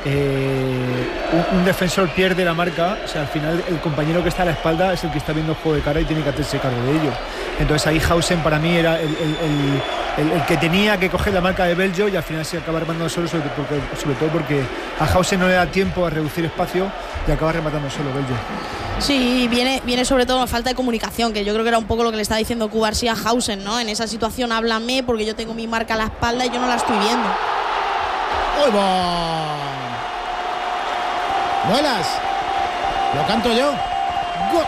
un defensor pierde la marca, o sea, al final el compañero que está a la espalda es el que está viendo el juego de cara y tiene que hacerse cargo de ello. Entonces ahí Hausen para mí era el que tenía que coger la marca de Belgio, y al final se acaba rematando solo, sobre todo porque a Hausen no le da tiempo a reducir espacio y acaba rematando solo Belgio. Sí, viene sobre todo la falta de comunicación, que yo creo que era un poco lo que le estaba diciendo Cubarsí a Hausen, ¿no? En esa situación, háblame, porque yo tengo mi marca a la espalda y yo no la estoy viendo. ¡Uy, va! ¡Muelas! Lo canto yo. ¡Gol!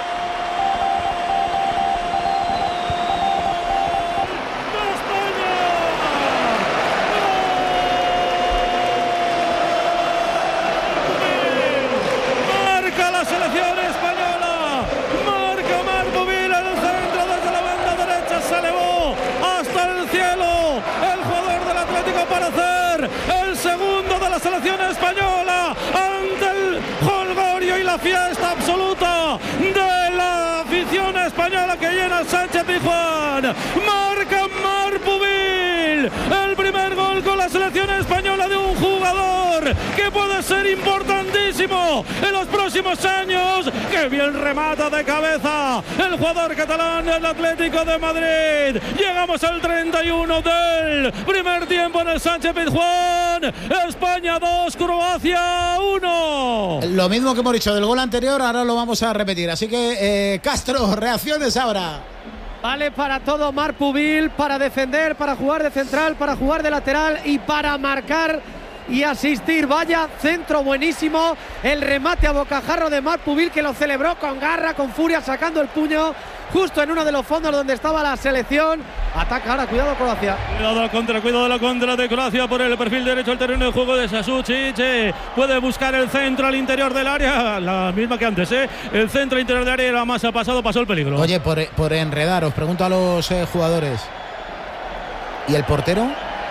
Selección española ante el jolgorio y la fiesta absoluta de la afición española que llena el Sánchez-Pizjuán. Marca Marpubil el primer gol con la selección española de un jugador que puede ser importantísimo en los próximos años. ¡Qué bien remata de cabeza el jugador catalán del Atlético de Madrid! Llegamos al 31 del primer tiempo en el Sánchez-Pizjuán. España 2, Croacia 1. Lo mismo que hemos dicho del gol anterior, ahora lo vamos a repetir. Así que, Castro, reacciones ahora. Vale para todo Marpubil, para defender, para jugar de central, para jugar de lateral y para marcar y asistir. Vaya centro buenísimo, el remate a bocajarro de Marpubil, que lo celebró con garra, con furia, sacando el puño justo en uno de los fondos donde estaba la selección. Ataca ahora, cuidado Croacia. Cuidado de la contra de Croacia por el perfil derecho del terreno de juego de Sučić. Puede buscar el centro al interior del área, la misma que antes, el centro interior del área, la masa pasó el peligro. Oye, por enredar, os pregunto a los jugadores, ¿y el portero?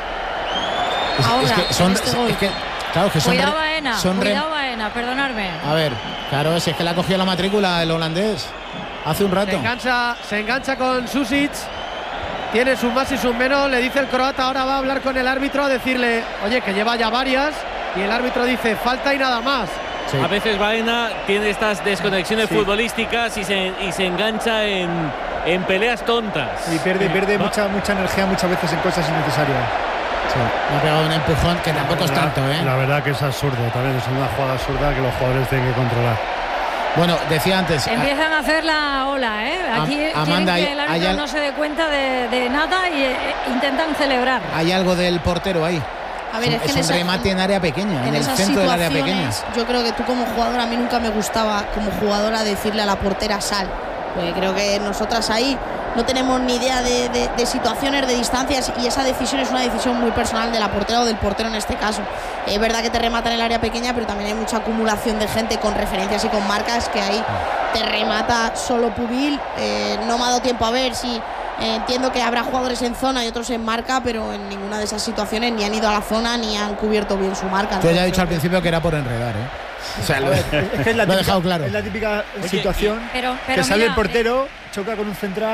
Cuidado Baena, perdonadme. A ver, claro, si es que le ha cogido la matrícula el holandés hace un rato. Se engancha con Sušić. Tiene sus más y sus menos. Le dice el croata, ahora va a hablar con el árbitro a decirle, oye, que lleva ya varias. Y el árbitro dice, falta y nada más. Sí. A veces Baena tiene estas desconexiones futbolísticas y se engancha en peleas tontas. Y pierde mucha energía muchas veces en cosas innecesarias. Sí, me ha pegado un empujón que tampoco es tanto, La verdad que es absurdo, también es una jugada absurda que los jugadores tienen que controlar. Bueno, decía antes. Empiezan a hacer la ola, Aquí Amanda, quieren que el árbitro no se dé cuenta de nada y intentan celebrar. ¿Hay algo del portero ahí? A ver, es un remate en área pequeña, en el centro del área pequeña. Yo creo que tú como jugador, a mí nunca me gustaba como jugadora decirle a la portera sal, porque creo que nosotras ahí no tenemos ni idea de situaciones, de distancias, y esa decisión es una decisión muy personal de la portera o del portero en este caso. Es verdad que te remata en el área pequeña, pero también hay mucha acumulación de gente con referencias y con marcas que ahí te remata solo Pubil. No me ha dado tiempo a ver si... entiendo que habrá jugadores en zona y otros en marca, pero en ninguna de esas situaciones ni han ido a la zona ni han cubierto bien su marca. Yo ya he dicho al principio que era por enredar, O sea, lo he dejado claro. Es la típica situación pero que sale el portero, choca con un central,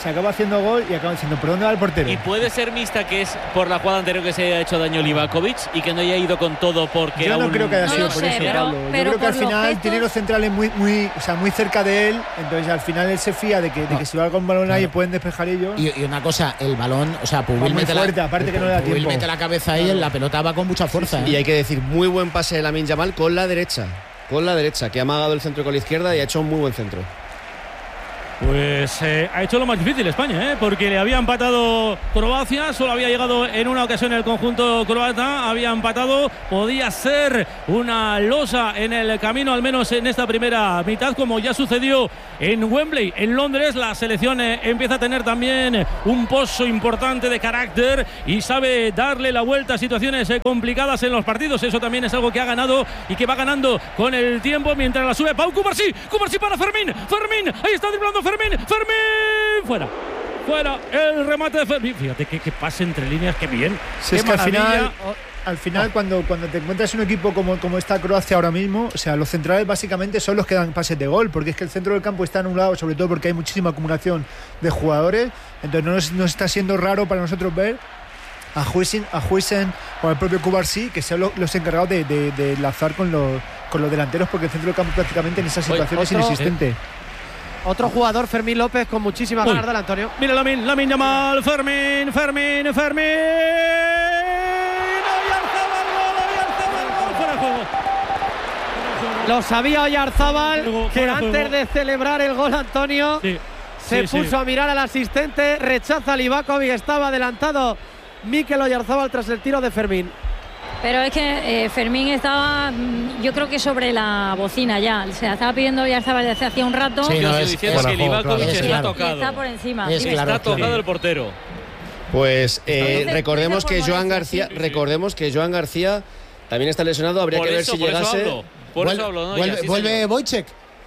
se acaba haciendo gol y acaba diciendo, ¿por dónde va el portero? Y puede ser mixta, que es por la jugada anterior que se haya hecho daño Livakovic y que no haya ido con todo porque yo no creo que haya sido por eso, Pablo. Yo creo que al final tiene los centrales muy cerca de él, entonces al final él se fía de que si va con balón ahí pueden despejar ellos. Y una cosa, el balón, o sea, Pubil mete la cabeza ahí, la pelota va con mucha fuerza. Y hay que decir, muy buen pase de Lamine Yamal con la derecha, que ha amagado el centro con la izquierda y ha hecho un muy buen centro. Pues ha hecho lo más difícil España, porque le había empatado Croacia, solo había llegado en una ocasión el conjunto croata, había empatado, podía ser una losa en el camino, al menos en esta primera mitad, como ya sucedió en Wembley, en Londres. La selección empieza a tener también un pozo importante de carácter y sabe darle la vuelta a situaciones complicadas en los partidos. Eso también es algo que ha ganado y que va ganando con el tiempo, mientras la sube Pau Cubarsí para Fermín, ahí está driblando Fermín, fuera el remate de Fermín. Fíjate que pase entre líneas, qué bien. Si es que al final cuando te encuentras un equipo como está Croacia ahora mismo, o sea, los centrales básicamente son los que dan pases de gol, porque es que el centro del campo está anulado, sobre todo porque hay muchísima acumulación de jugadores, entonces no está siendo raro para nosotros ver a Huijsen o al propio Cubarsí que sean los encargados de lanzar con los delanteros, porque el centro del campo prácticamente en esas situaciones es inexistente. Otro jugador, Fermín López, con muchísimas ganas del Antonio. Mira Lamine Yamal, Fermín. Oyarzabal, fuera de juego. Lo sabía Oyarzabal, que antes de celebrar el gol, Antonio, se puso a mirar al asistente, rechaza a Livakovic, estaba adelantado Mikel Oyarzabal tras el tiro de Fermín. Pero es que Fermín estaba, yo creo que sobre la bocina ya. Se la estaba pidiendo Oyarzabal desde hacía un rato. Sí, no, es diciendo que Livakovic está tocado. Está por encima. Está tocado el portero. Pues recordemos que Joan García también está lesionado. Habría que ver si llegase. Por eso hablo, ¿no? Vuelve Wojciech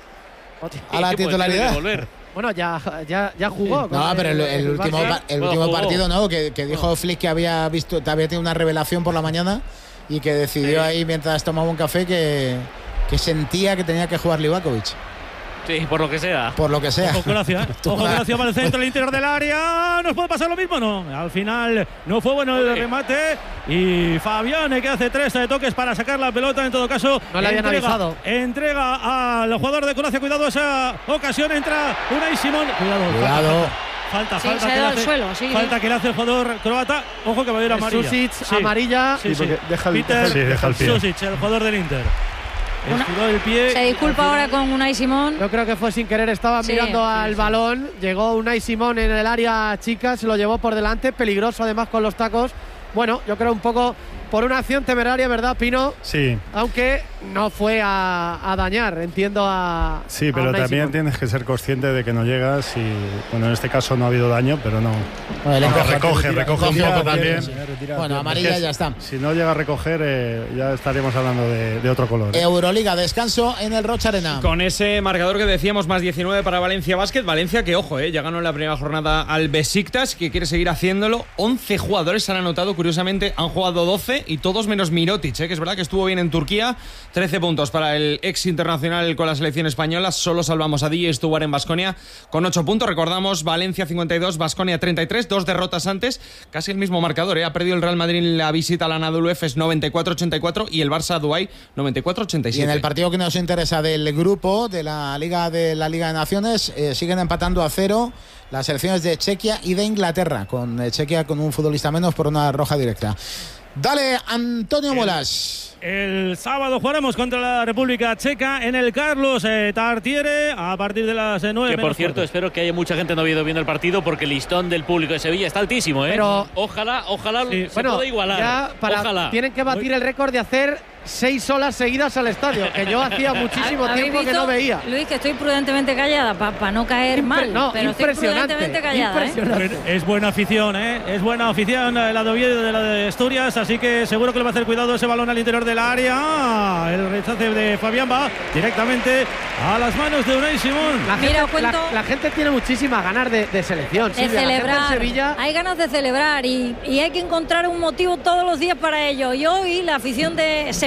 a la titularidad. Bueno, ya jugó. No, pero el último partido, ¿no? Que dijo Flick que había tenido una revelación por la mañana y que decidió ahí mientras tomaba un café que sentía que tenía que jugar Livakovic. Sí, por lo que sea. Ojo Croacia para el centro, el interior del área. ¿Nos puede pasar lo mismo? No. Al final no fue bueno el remate. Y Fabián, que hace 3 toques para sacar la pelota. En todo caso, no le habían avisado. Entrega al jugador de Croacia. Cuidado esa ocasión. Entra Unai Simón. Cuidado. Falta que le hace el jugador croata. Ojo que va a ir amarilla. Susic, amarilla. Deja el pie. Susic, el jugador del Inter. El pie. Se disculpa ahora con Unai Simón. Yo creo que fue sin querer, estaba mirando al balón. Llegó Unai Simón en el área chica, se lo llevó por delante, peligroso además con los tacos. Bueno, yo creo un poco por una acción temeraria, ¿verdad, Pino? Sí. Aunque no fue a dañar, entiendo a. Sí, pero también Simón. Tienes que ser consciente de que no llegas y, bueno, en este caso no ha habido daño, pero no. Recoge un poco también. Bueno, amarilla ya está. Si no llega a recoger, ya estaríamos hablando de otro color. Euroliga, descanso en el Rocha Arena. Con ese marcador que decíamos, más 19 para Valencia Basket. Valencia que, ojo, ya ganó en la primera jornada al Besiktas, que quiere seguir haciéndolo. 11 jugadores se han anotado, curiosamente, han jugado 12 y todos menos Mirotic, que es verdad que estuvo bien en Turquía. 13 puntos para el ex internacional con la selección española. Solo salvamos a DJ Stuart en Baskonia con 8 puntos. Recordamos, Valencia 52, Baskonia 33, 2 derrotas antes, casi el mismo marcador. Ha perdido el Real Madrid en la visita al Anadolu Efes 94-84 y el Barça Dubái 94-87. Y en el partido que nos interesa del grupo de la Liga de Naciones, siguen empatando a 0 las selecciones de Chequia y de Inglaterra, con Chequia con un futbolista menos por una roja directa. Dale, Antonio Molas. El sábado jugaremos contra la República Checa en el Carlos Tartiere a partir de las 9. Que por cierto, espero que haya mucha gente no viendo el partido porque el listón del público de Sevilla está altísimo, Pero ojalá se pueda igualar. Ojalá. Tienen que batir el récord de hacer 6 horas seguidas al estadio, que yo hacía muchísimo tiempo que no veía. Luis, que estoy prudentemente callada para no caer mal. Pero impresionante, estoy prudentemente callada. Es buena afición, Es buena afición la de Oviedo de la de Asturias, así que seguro que le va a hacer cuidado ese balón al interior del área. El rechace de Fabián va directamente a las manos de Unai Simón. La gente tiene muchísimas ganas de selección. De celebrar. Sevilla. Hay ganas de celebrar y hay que encontrar un motivo todos los días para ello. Y hoy la afición de Sevilla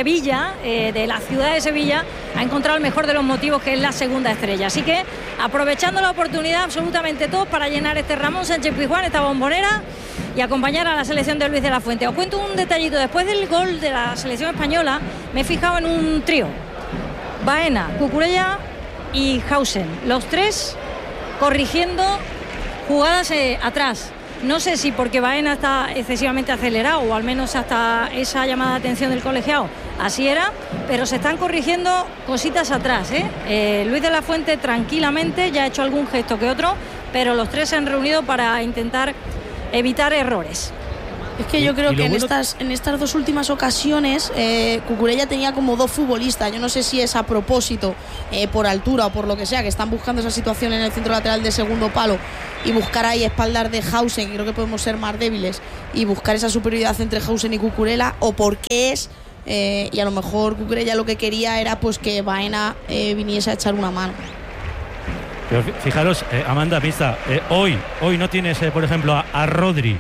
Sevilla, de la ciudad de Sevilla, ha encontrado el mejor de los motivos, que es la segunda estrella. Así que aprovechando la oportunidad absolutamente todos para llenar este Ramón Sánchez Pizjuán, esta bombonera, y acompañar a la selección de Luis de la Fuente. Os cuento un detallito. Después del gol de la selección española me he fijado en un trío: Baena, Cucurella y Hausen, los tres corrigiendo jugadas atrás. No sé si porque Baena está excesivamente acelerado, o al menos hasta esa llamada de atención del colegiado así era, pero se están corrigiendo cositas atrás, Luis de la Fuente tranquilamente ya ha hecho algún gesto que otro, pero los tres se han reunido para intentar evitar errores. Es que yo creo que en estas dos últimas ocasiones Cucurella tenía como dos futbolistas. Yo no sé si es a propósito, por altura o por lo que sea, que están buscando esa situación en el centro lateral de segundo palo y buscar ahí espaldar de Hausen, que creo que podemos ser más débiles, y buscar esa superioridad entre Hausen y Cucurella, o por qué es, y a lo mejor Cucurella lo que quería era pues que Baena viniese a echar una mano. Pero fijaros, Amanda, pista, hoy no tienes, por ejemplo, a Rodri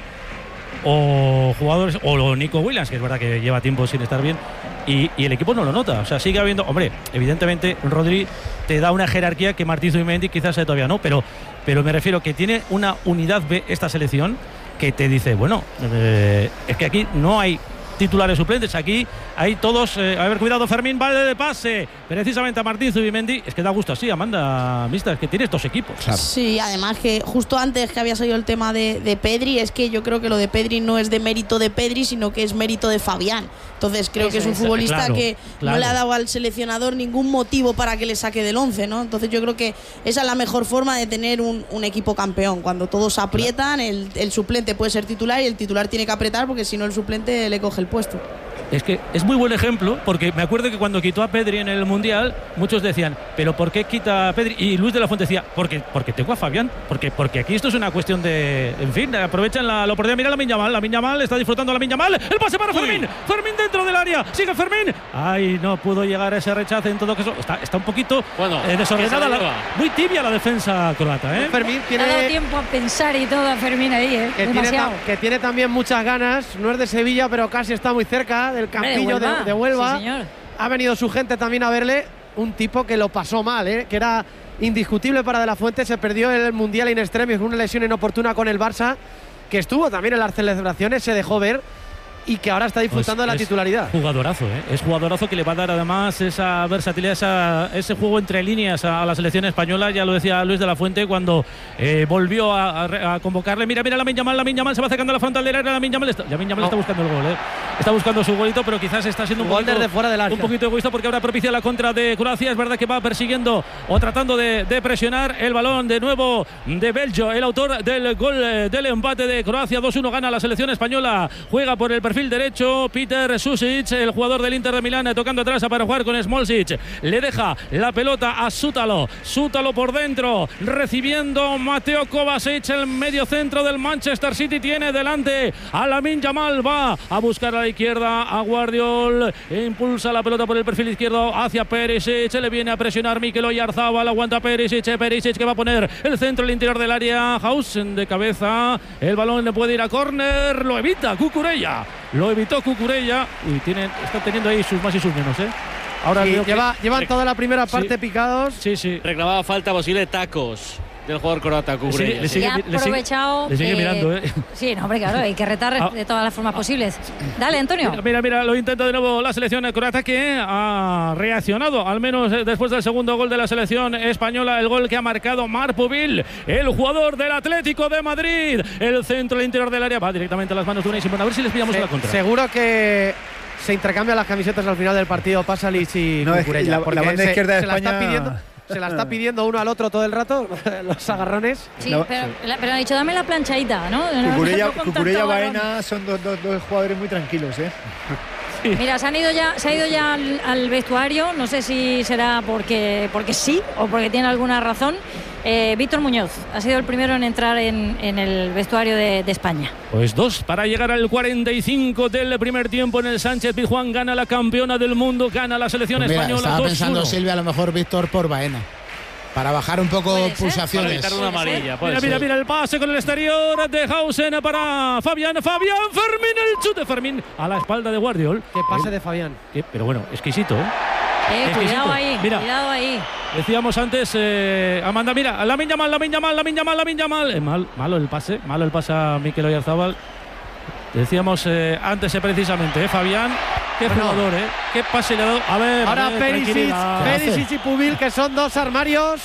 o jugadores, o Nico Williams, que es verdad que lleva tiempo sin estar bien, y el equipo no lo nota. O sea, sigue habiendo, hombre, evidentemente Rodri te da una jerarquía que Martín Zubimendi quizás todavía no, pero me refiero que tiene una unidad B esta selección que te dice, bueno, es que aquí no hay titulares suplentes, aquí hay todos. A ver, cuidado, Fermín, vale de pase precisamente a Martín Zubimendi. Es que da gusto así, Amanda, Mista, es que tienes dos equipos. Claro. Sí, además que justo antes que había salido el tema de Pedri, es que yo creo que lo de Pedri no es de mérito de Pedri, sino que es mérito de Fabián. Entonces creo que es un futbolista que no le ha dado al seleccionador ningún motivo para que le saque del 11, ¿no? Entonces yo creo que esa es la mejor forma de tener un equipo campeón. Cuando todos aprietan, el suplente puede ser titular y el titular tiene que apretar, porque si no el suplente le coge el puesto. Es que es muy buen ejemplo, porque me acuerdo que cuando quitó a Pedri en el Mundial, muchos decían, ¿pero por qué quita a Pedri? Y Luis de la Fuente decía, porque tengo a Fabián, porque aquí esto es una cuestión de, en fin, aprovechan la oportunidad. Mira Lamine Yamal, está disfrutando Lamine Yamal, el pase para Fermín, Fermín dentro del área, sigue Fermín, ay, no pudo llegar a ese rechace. En todo caso, está un poquito desordenada, muy tibia la defensa croata, Fermín tiene, ha dado tiempo a pensar y todo a Fermín ahí, que tiene también muchas ganas, no es de Sevilla, pero casi está muy cerca del campillo de Huelva. Sí, ha venido su gente también a verle. Un tipo que lo pasó mal, que era indiscutible para De la Fuente. Se perdió el Mundial in extremis con una lesión inoportuna con el Barça, que estuvo también en las celebraciones, se dejó ver, y que ahora está disfrutando de la titularidad. Jugadorazo, es jugadorazo, que le va a dar además esa versatilidad, ese juego entre líneas a la selección española. Ya lo decía Luis de la Fuente cuando volvió a convocarle. Mira Lamine Yamal se va acercando a la frontal del área. Lamine Yamal está buscando el gol, está buscando su golito, pero quizás está siendo un poquito desde fuera del área, un poquito egoísta, porque ahora propicia la contra de Croacia. Es verdad que va persiguiendo o tratando de presionar el balón de nuevo de Belgio, el autor del gol del empate de Croacia. 2-1 gana la selección española. Juega por el perfil derecho Peter Susic, el jugador del Inter de Milán, tocando atrás para jugar con Smolcic. Le deja la pelota a Sútalo por dentro, recibiendo Mateo Kovacic, el medio centro del Manchester City. Tiene delante a Lamine Yamal, va a buscar a la izquierda a Guardiol, impulsa la pelota por el perfil izquierdo hacia Perisic, le viene a presionar Mikel Oyarzabal, aguanta Perisic que va a poner el centro al interior del área. Hausen de cabeza, el balón le puede ir a córner, lo evita Cucurella. Lo evitó Cucurella y está teniendo ahí sus más y sus menos, Ahora sí, llevan toda la primera parte picados. Sí. Reclamaba falta posible tacos del jugador croata, Cucurella. Le sigue mirando, Sí, no, hombre, claro, hay que retar de todas las formas posibles. Dale, Antonio. Mira, lo intenta de nuevo la selección croata, que ha reaccionado, al menos después del segundo gol de la selección española, el gol que ha marcado Marpovil, el jugador del Atlético de Madrid. El centro, el interior del área, va directamente a las manos de Unai Simón. A ver si les pillamos la contra. Seguro que se intercambian las camisetas al final del partido, Pasalic y Cucurella, porque la banda izquierda de España se la está pidiendo uno al otro todo el rato, los agarrones. Sí, pero ha dicho, dame la planchadita, ¿no? Cucurella, Baena son dos jugadores muy tranquilos, Sí. Mira, se ha ido ya al vestuario. No sé si será porque sí o porque tiene alguna razón. Víctor Muñoz ha sido el primero en entrar en el vestuario de España. Pues 2 para llegar al 45 del primer tiempo en el Sánchez Pizjuán. Gana la campeona del mundo, gana la selección española. Estaba pensando, Silvia, a lo mejor Víctor por Baena. Para bajar un poco pulsaciones. Para evitar una amarilla. Mira el pase con el exterior de Hausen para Fabián. Fermín, el chute Fermín a la espalda de Guardiol. Qué pase de Fabián. Pero bueno, exquisito, ¿eh? Cuidado ahí, mira, cuidado ahí. Decíamos antes, Amanda, mira, Lamine Yamal. Malo el pase a Mikel Oyarzabal. Decíamos antes precisamente, Fabián, qué jugador, qué pase le ha dado. A ver, ahora Perisic y Pubil, que son dos armarios.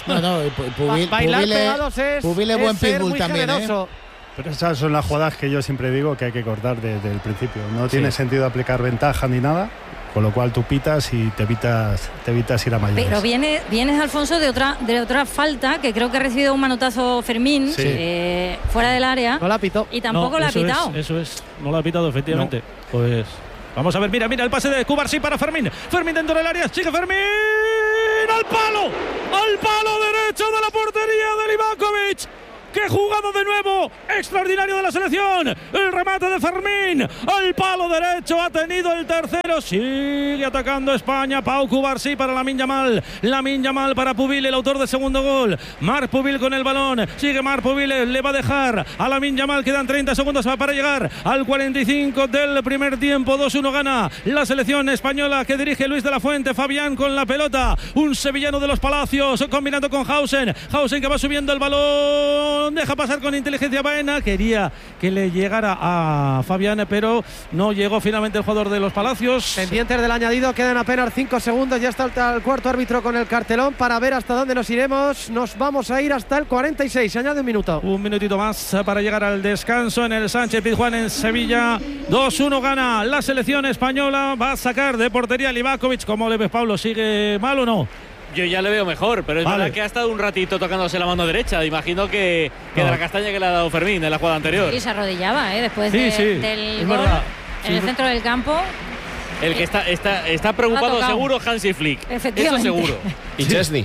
Pubil es buen pitbull también, Pero esas son las jugadas que yo siempre digo que hay que cortar desde el principio. No tiene sentido aplicar ventaja ni nada, con lo cual tú pitas y te evitas ir a mayores. Pero vienes Alfonso, de otra falta, que creo que ha recibido un manotazo Fermín, fuera del área. No la pitó. Y tampoco la ha pitado. Eso es, no la ha pitado, efectivamente. No. Pues vamos a ver, mira el pase de Cubarsí para Fermín. Fermín dentro del área, sigue Fermín. ¡Al palo derecho de la portería de Livakovic! ¡Qué jugada de nuevo! ¡Extraordinario de la selección! El remate de Fermín. Al palo derecho ha tenido el tercero. Sigue atacando España. Pau Cubarsí para Lamine Yamal. Lamine Yamal para Pubil, el autor del segundo gol. Marc Pubil con el balón. Sigue Marc Pubil. Le va a dejar a Lamine Yamal. Quedan 30 segundos para llegar al 45 del primer tiempo. 2-1 gana la selección española que dirige Luis de la Fuente. Fabián con la pelota. Un sevillano de los Palacios combinando con Hausen. Hausen que va subiendo el balón. Deja pasar con inteligencia Baena. Quería que le llegara a Fabián, pero no llegó finalmente el jugador de los Palacios. Pendientes del añadido, quedan apenas 5 segundos. Ya está el cuarto árbitro con el cartelón para ver hasta dónde nos iremos. Nos vamos a ir hasta el 46. Se añade un minuto. Un minutito más para llegar al descanso en el Sánchez Pizjuán en Sevilla. 2-1 gana la selección española. Va a sacar de portería Livakovic. ¿Cómo le ves, Pablo? ¿Sigue mal o no? Yo ya le veo mejor, pero es verdad que ha estado un ratito tocándose la mano derecha. Imagino que de la castaña que le ha dado Fermín en la jugada anterior. Y se arrodillaba, después del gol en el centro del campo. El que está preocupado seguro Hansi Flick. Eso seguro. Y Chesney.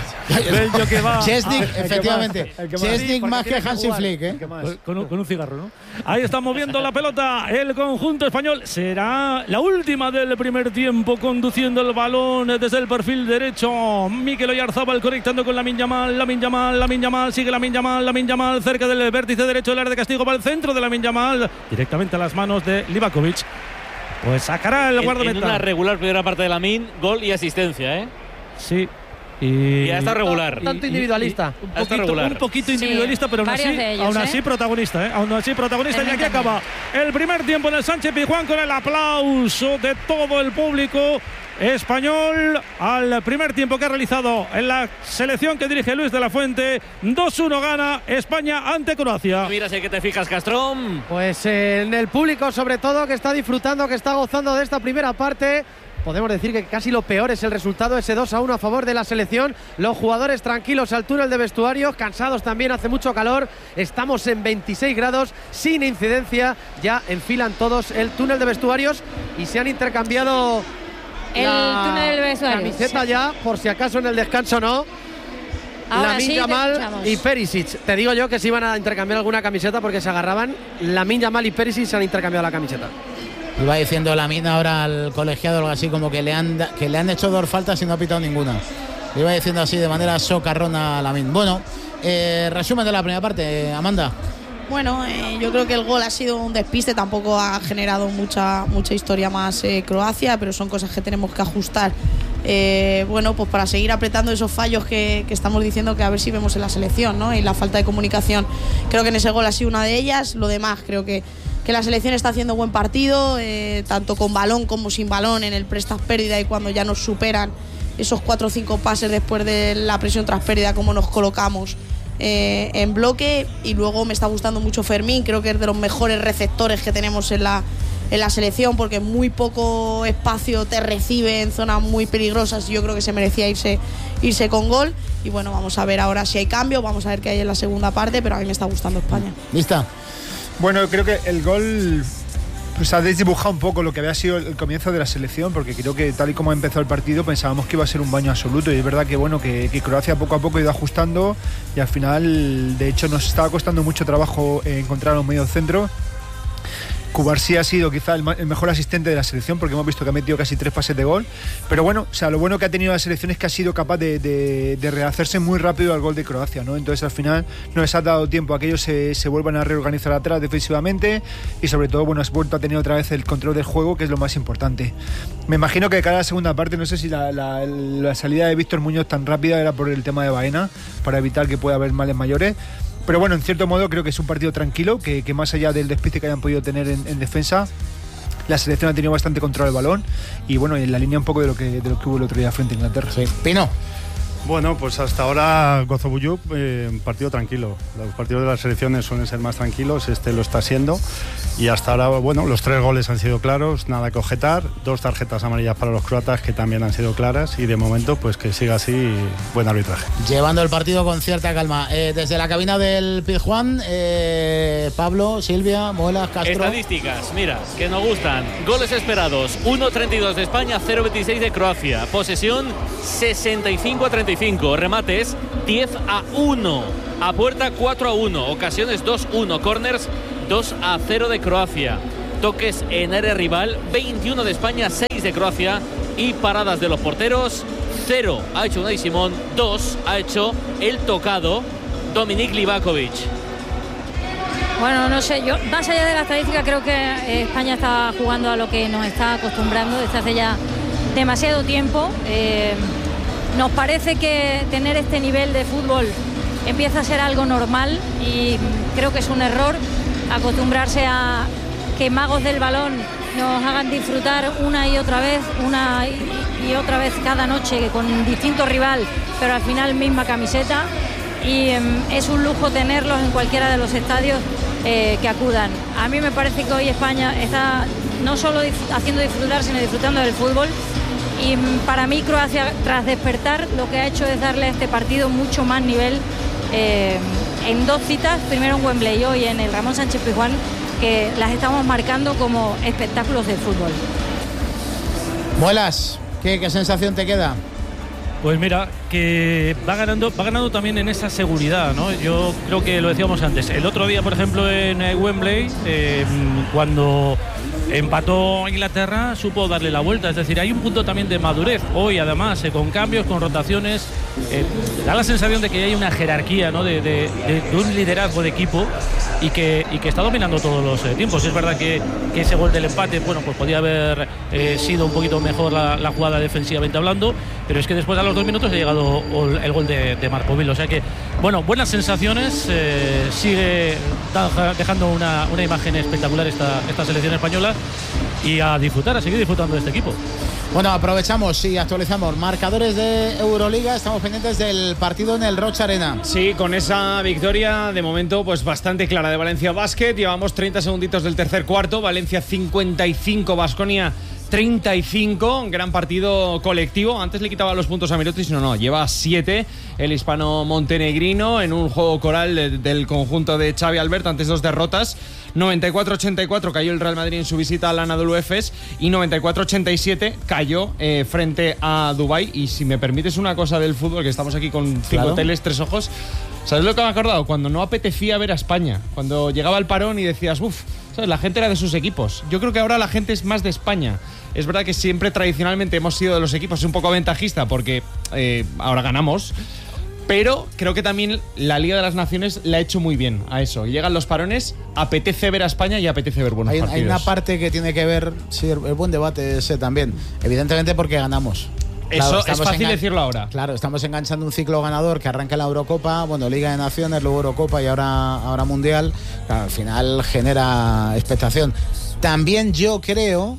Chesney, efectivamente. Chesney más que Hansi Flick, con un cigarro, ¿no? Ahí está moviendo la pelota el conjunto español. Será la última del primer tiempo, conduciendo el balón desde el perfil derecho. Mikel Oyarzabal conectando con Lamine Yamal. Sigue Lamine Yamal cerca del vértice derecho del área de castigo. Va al centro de Lamine Yamal, directamente a las manos de Livakovic. Pues sacará el guardameta. En una regular primera parte de Lamine, gol y asistencia, Sí. Y ya está regular. Tanto individualista. Un poquito individualista, pero aún así protagonista, Aún así protagonista. Y aquí acaba el primer tiempo en el Sánchez Pizjuán con el aplauso de todo el público español al primer tiempo que ha realizado en la selección que dirige Luis de la Fuente. 2-1 gana España ante Croacia. Mira, sé que te fijas, Castrón. Pues en el público, sobre todo, que está disfrutando, que está gozando de esta primera parte. Podemos decir que casi lo peor es el resultado, ese 2-1 a favor de la selección. Los jugadores tranquilos al túnel de vestuarios, cansados también, hace mucho calor. Estamos en 26 grados, sin incidencia. Ya enfilan todos el túnel de vestuarios y se han intercambiado el túnel de vestuarios. Camiseta ya, por si acaso en el descanso no. Lamine Yamal y Perisic. Te digo yo que se iban a intercambiar alguna camiseta porque se agarraban. Lamine Yamal y Perisic se han intercambiado la camiseta. Iba diciendo Lamine ahora al colegiado algo así como que le han hecho 2 faltas y no ha pitado ninguna. Le iba diciendo así de manera socarrona a Lamine. Bueno, resumen de la primera parte, Amanda. Bueno, yo creo que el gol ha sido un despiste, tampoco ha generado mucha historia más Croacia, pero son cosas que tenemos que ajustar. Bueno, pues para seguir apretando esos fallos que estamos diciendo que a ver si vemos en la selección, ¿no? Y la falta de comunicación, creo que en ese gol ha sido una de ellas. Lo demás, creo que la selección está haciendo buen partido, tanto con balón como sin balón, en el prestas pérdida y cuando ya nos superan esos 4 o 5 pases después de la presión tras pérdida, como nos colocamos en bloque. Y luego me está gustando mucho Fermín, creo que es de los mejores receptores que tenemos en la selección, porque muy poco espacio te recibe en zonas muy peligrosas y yo creo que se merecía irse con gol. Y bueno, vamos a ver ahora si hay cambio, vamos a ver qué hay en la segunda parte, pero a mí me está gustando España. ¿Lista? Bueno, creo que el gol pues ha desdibujado un poco lo que había sido el comienzo de la selección, porque creo que tal y como empezó el partido pensábamos que iba a ser un baño absoluto, y es verdad que bueno que Croacia poco a poco ha ido ajustando y al final de hecho nos estaba costando mucho trabajo encontrar un medio centro. Cubarsí ha sido quizá el mejor asistente de la selección, porque hemos visto que ha metido casi 3 pases de gol. Pero bueno, o sea, lo bueno que ha tenido la selección es que ha sido capaz de rehacerse muy rápido al gol de Croacia, ¿no? Entonces al final no les ha dado tiempo a que ellos se vuelvan a reorganizar atrás defensivamente, y sobre todo, bueno, has vuelto a tener otra vez el control del juego, que es lo más importante. Me imagino que de cara a la segunda parte, no sé si la salida de Víctor Muñoz tan rápida era por el tema de Baena, para evitar que pueda haber males mayores. Pero bueno, en cierto modo creo que es un partido tranquilo, que más allá del despiste que hayan podido tener en defensa, la selección ha tenido bastante control del balón, y bueno, en la línea un poco de lo que hubo el otro día frente a Inglaterra. Sí. Pino. Bueno, pues hasta ahora Gozobuyuk, partido tranquilo. Los partidos de las selecciones suelen ser más tranquilos, este lo está siendo. Y hasta ahora, bueno, los 3 goles han sido claros, nada que objetar. 2 tarjetas amarillas para los croatas, que también han sido claras. Y de momento, pues que siga así, buen arbitraje. Llevando el partido con cierta calma. Desde la cabina del Pizjuán, Pablo, Silvia, Moelas, Castro. Estadísticas, mira, que nos gustan. Goles esperados, 1-32 de España, 0-26 de Croacia. Posesión, 65-35. Remates, 10-1. A puerta, 4-1. Ocasiones, 2-1. Corners, 2-0 de Croacia. Toques en área rival, 21 de España, 6 de Croacia. Y paradas de los porteros, 0 ha hecho Unai Simón, 2 ha hecho el tocado Dominik Livakovic. Bueno, no sé, yo más allá de la estadística creo que España está jugando a lo que nos está acostumbrando desde hace ya demasiado tiempo. Nos parece que tener este nivel de fútbol empieza a ser algo normal, y creo que es un error acostumbrarse a que magos del balón nos hagan disfrutar una y otra vez cada noche con distinto rival, pero al final misma camiseta, y es un lujo tenerlos en cualquiera de los estadios que acudan. A mí me parece que hoy España está no solo haciendo disfrutar, sino disfrutando del fútbol. Y para mí Croacia, tras despertar, lo que ha hecho es darle a este partido mucho más nivel en 2 citas, primero en Wembley y hoy en el Ramón Sánchez Pizjuán, que las estamos marcando como espectáculos de fútbol. Muelas, ¿qué sensación te queda? Pues mira, que va ganando también en esa seguridad, ¿no? Yo creo que lo decíamos antes. El otro día, por ejemplo, en Wembley, cuando empató Inglaterra, supo darle la vuelta. Es decir, hay un punto también de madurez. Hoy, además, con cambios, con rotaciones, da la sensación de que hay una jerarquía, ¿no? de un liderazgo de equipo, y que está dominando todos los tiempos. Es verdad que ese gol del empate, bueno, pues podía haber sido un poquito mejor la jugada defensivamente hablando, pero es que después a los 2 minutos ha llegado el gol de Markovil. O sea que, bueno, buenas sensaciones. Sigue dejando una imagen espectacular esta selección española, y a disfrutar, a seguir disfrutando de este equipo. Bueno, aprovechamos y actualizamos marcadores de Euroliga. Estamos pendientes del partido en el Rocha Arena. Sí, con esa victoria de momento pues bastante clara de Valencia Basket. Llevamos 30 segunditos del tercer cuarto. Valencia 55, Baskonia 35, gran partido colectivo. Antes le quitaba los puntos a Mirotic, no, lleva 7 el hispano montenegrino en un juego coral del conjunto de Xavi Albert, antes 2 derrotas. 94-84 cayó el Real Madrid en su visita al Anadolu Efes, y 94-87 cayó frente a Dubái. Y si me permites una cosa del fútbol, que estamos aquí con 5 teles, 3 ojos, ¿sabes lo que me he acordado? Cuando no apetecía ver a España, cuando llegaba el parón y decías, ¿sabes? La gente era de sus equipos. Yo creo que ahora la gente es más de España. Es verdad que siempre tradicionalmente hemos sido de los equipos un poco ventajista, porque ahora ganamos, pero creo que también la Liga de las Naciones la ha hecho muy bien a eso. Llegan los parones, apetece ver a España y apetece ver buenos partidos. Hay una parte que tiene que ver, sí, el buen debate ese también, evidentemente porque ganamos. Claro, eso es fácil decirlo ahora. Claro, estamos enganchando un ciclo ganador que arranca en la Eurocopa, bueno, Liga de Naciones, luego Eurocopa y ahora Mundial. Claro, al final genera expectación. También yo creo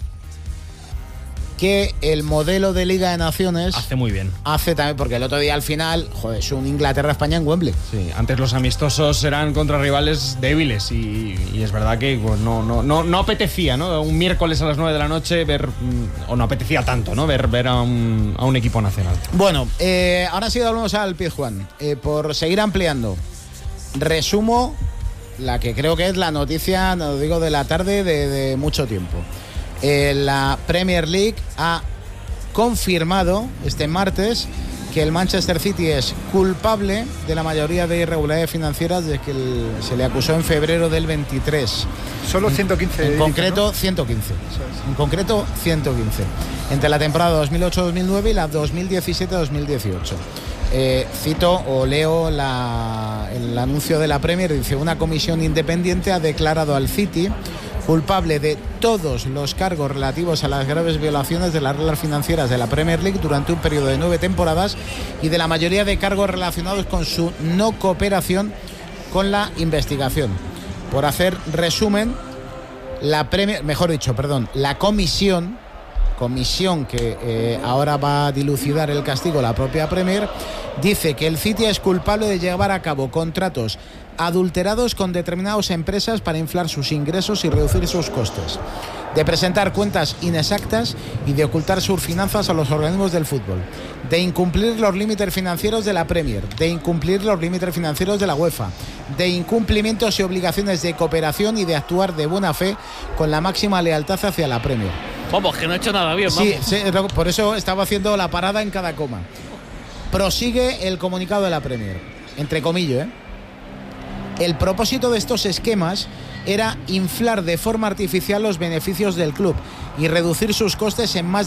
que el modelo de Liga de Naciones hace muy bien. Hace también, porque el otro día al final, es un Inglaterra-España en Wembley. Sí, antes los amistosos eran contra rivales débiles, y es verdad que pues, no apetecía, ¿no? Un miércoles a las 9 de la noche ver, o no apetecía tanto, ¿no? Ver a un equipo nacional. Bueno, ahora sí hablamos al Pizjuán. Por seguir ampliando, resumo la que creo que es la noticia, no digo de la tarde, de mucho tiempo. La Premier League ha confirmado este martes que el Manchester City es culpable de la mayoría de irregularidades financieras de que se le acusó en febrero del 23. Solo 115. En concreto, 115. En concreto, 115. Entre la temporada 2008-2009 y la 2017-2018. Cito o leo el anuncio de la Premier. Dice: una comisión independiente ha declarado al City culpable de todos los cargos relativos a las graves violaciones de las reglas financieras de la Premier League durante un periodo de 9 temporadas y de la mayoría de cargos relacionados con su no cooperación con la investigación. Por hacer resumen, la comisión que ahora va a dilucidar el castigo, la propia Premier, dice que el City es culpable de llevar a cabo contratos adulterados con determinadas empresas para inflar sus ingresos y reducir sus costes, de presentar cuentas inexactas y de ocultar sus finanzas a los organismos del fútbol, de incumplir los límites financieros de la Premier, de incumplir los límites financieros de la UEFA, de incumplimientos y obligaciones de cooperación y de actuar de buena fe con la máxima lealtad hacia la Premier. Vamos, que no ha hecho nada bien. Sí, por eso estaba haciendo la parada en cada coma. Prosigue el comunicado de la Premier, entre comillas, El propósito de estos esquemas era inflar de forma artificial los beneficios del club y reducir sus costes en más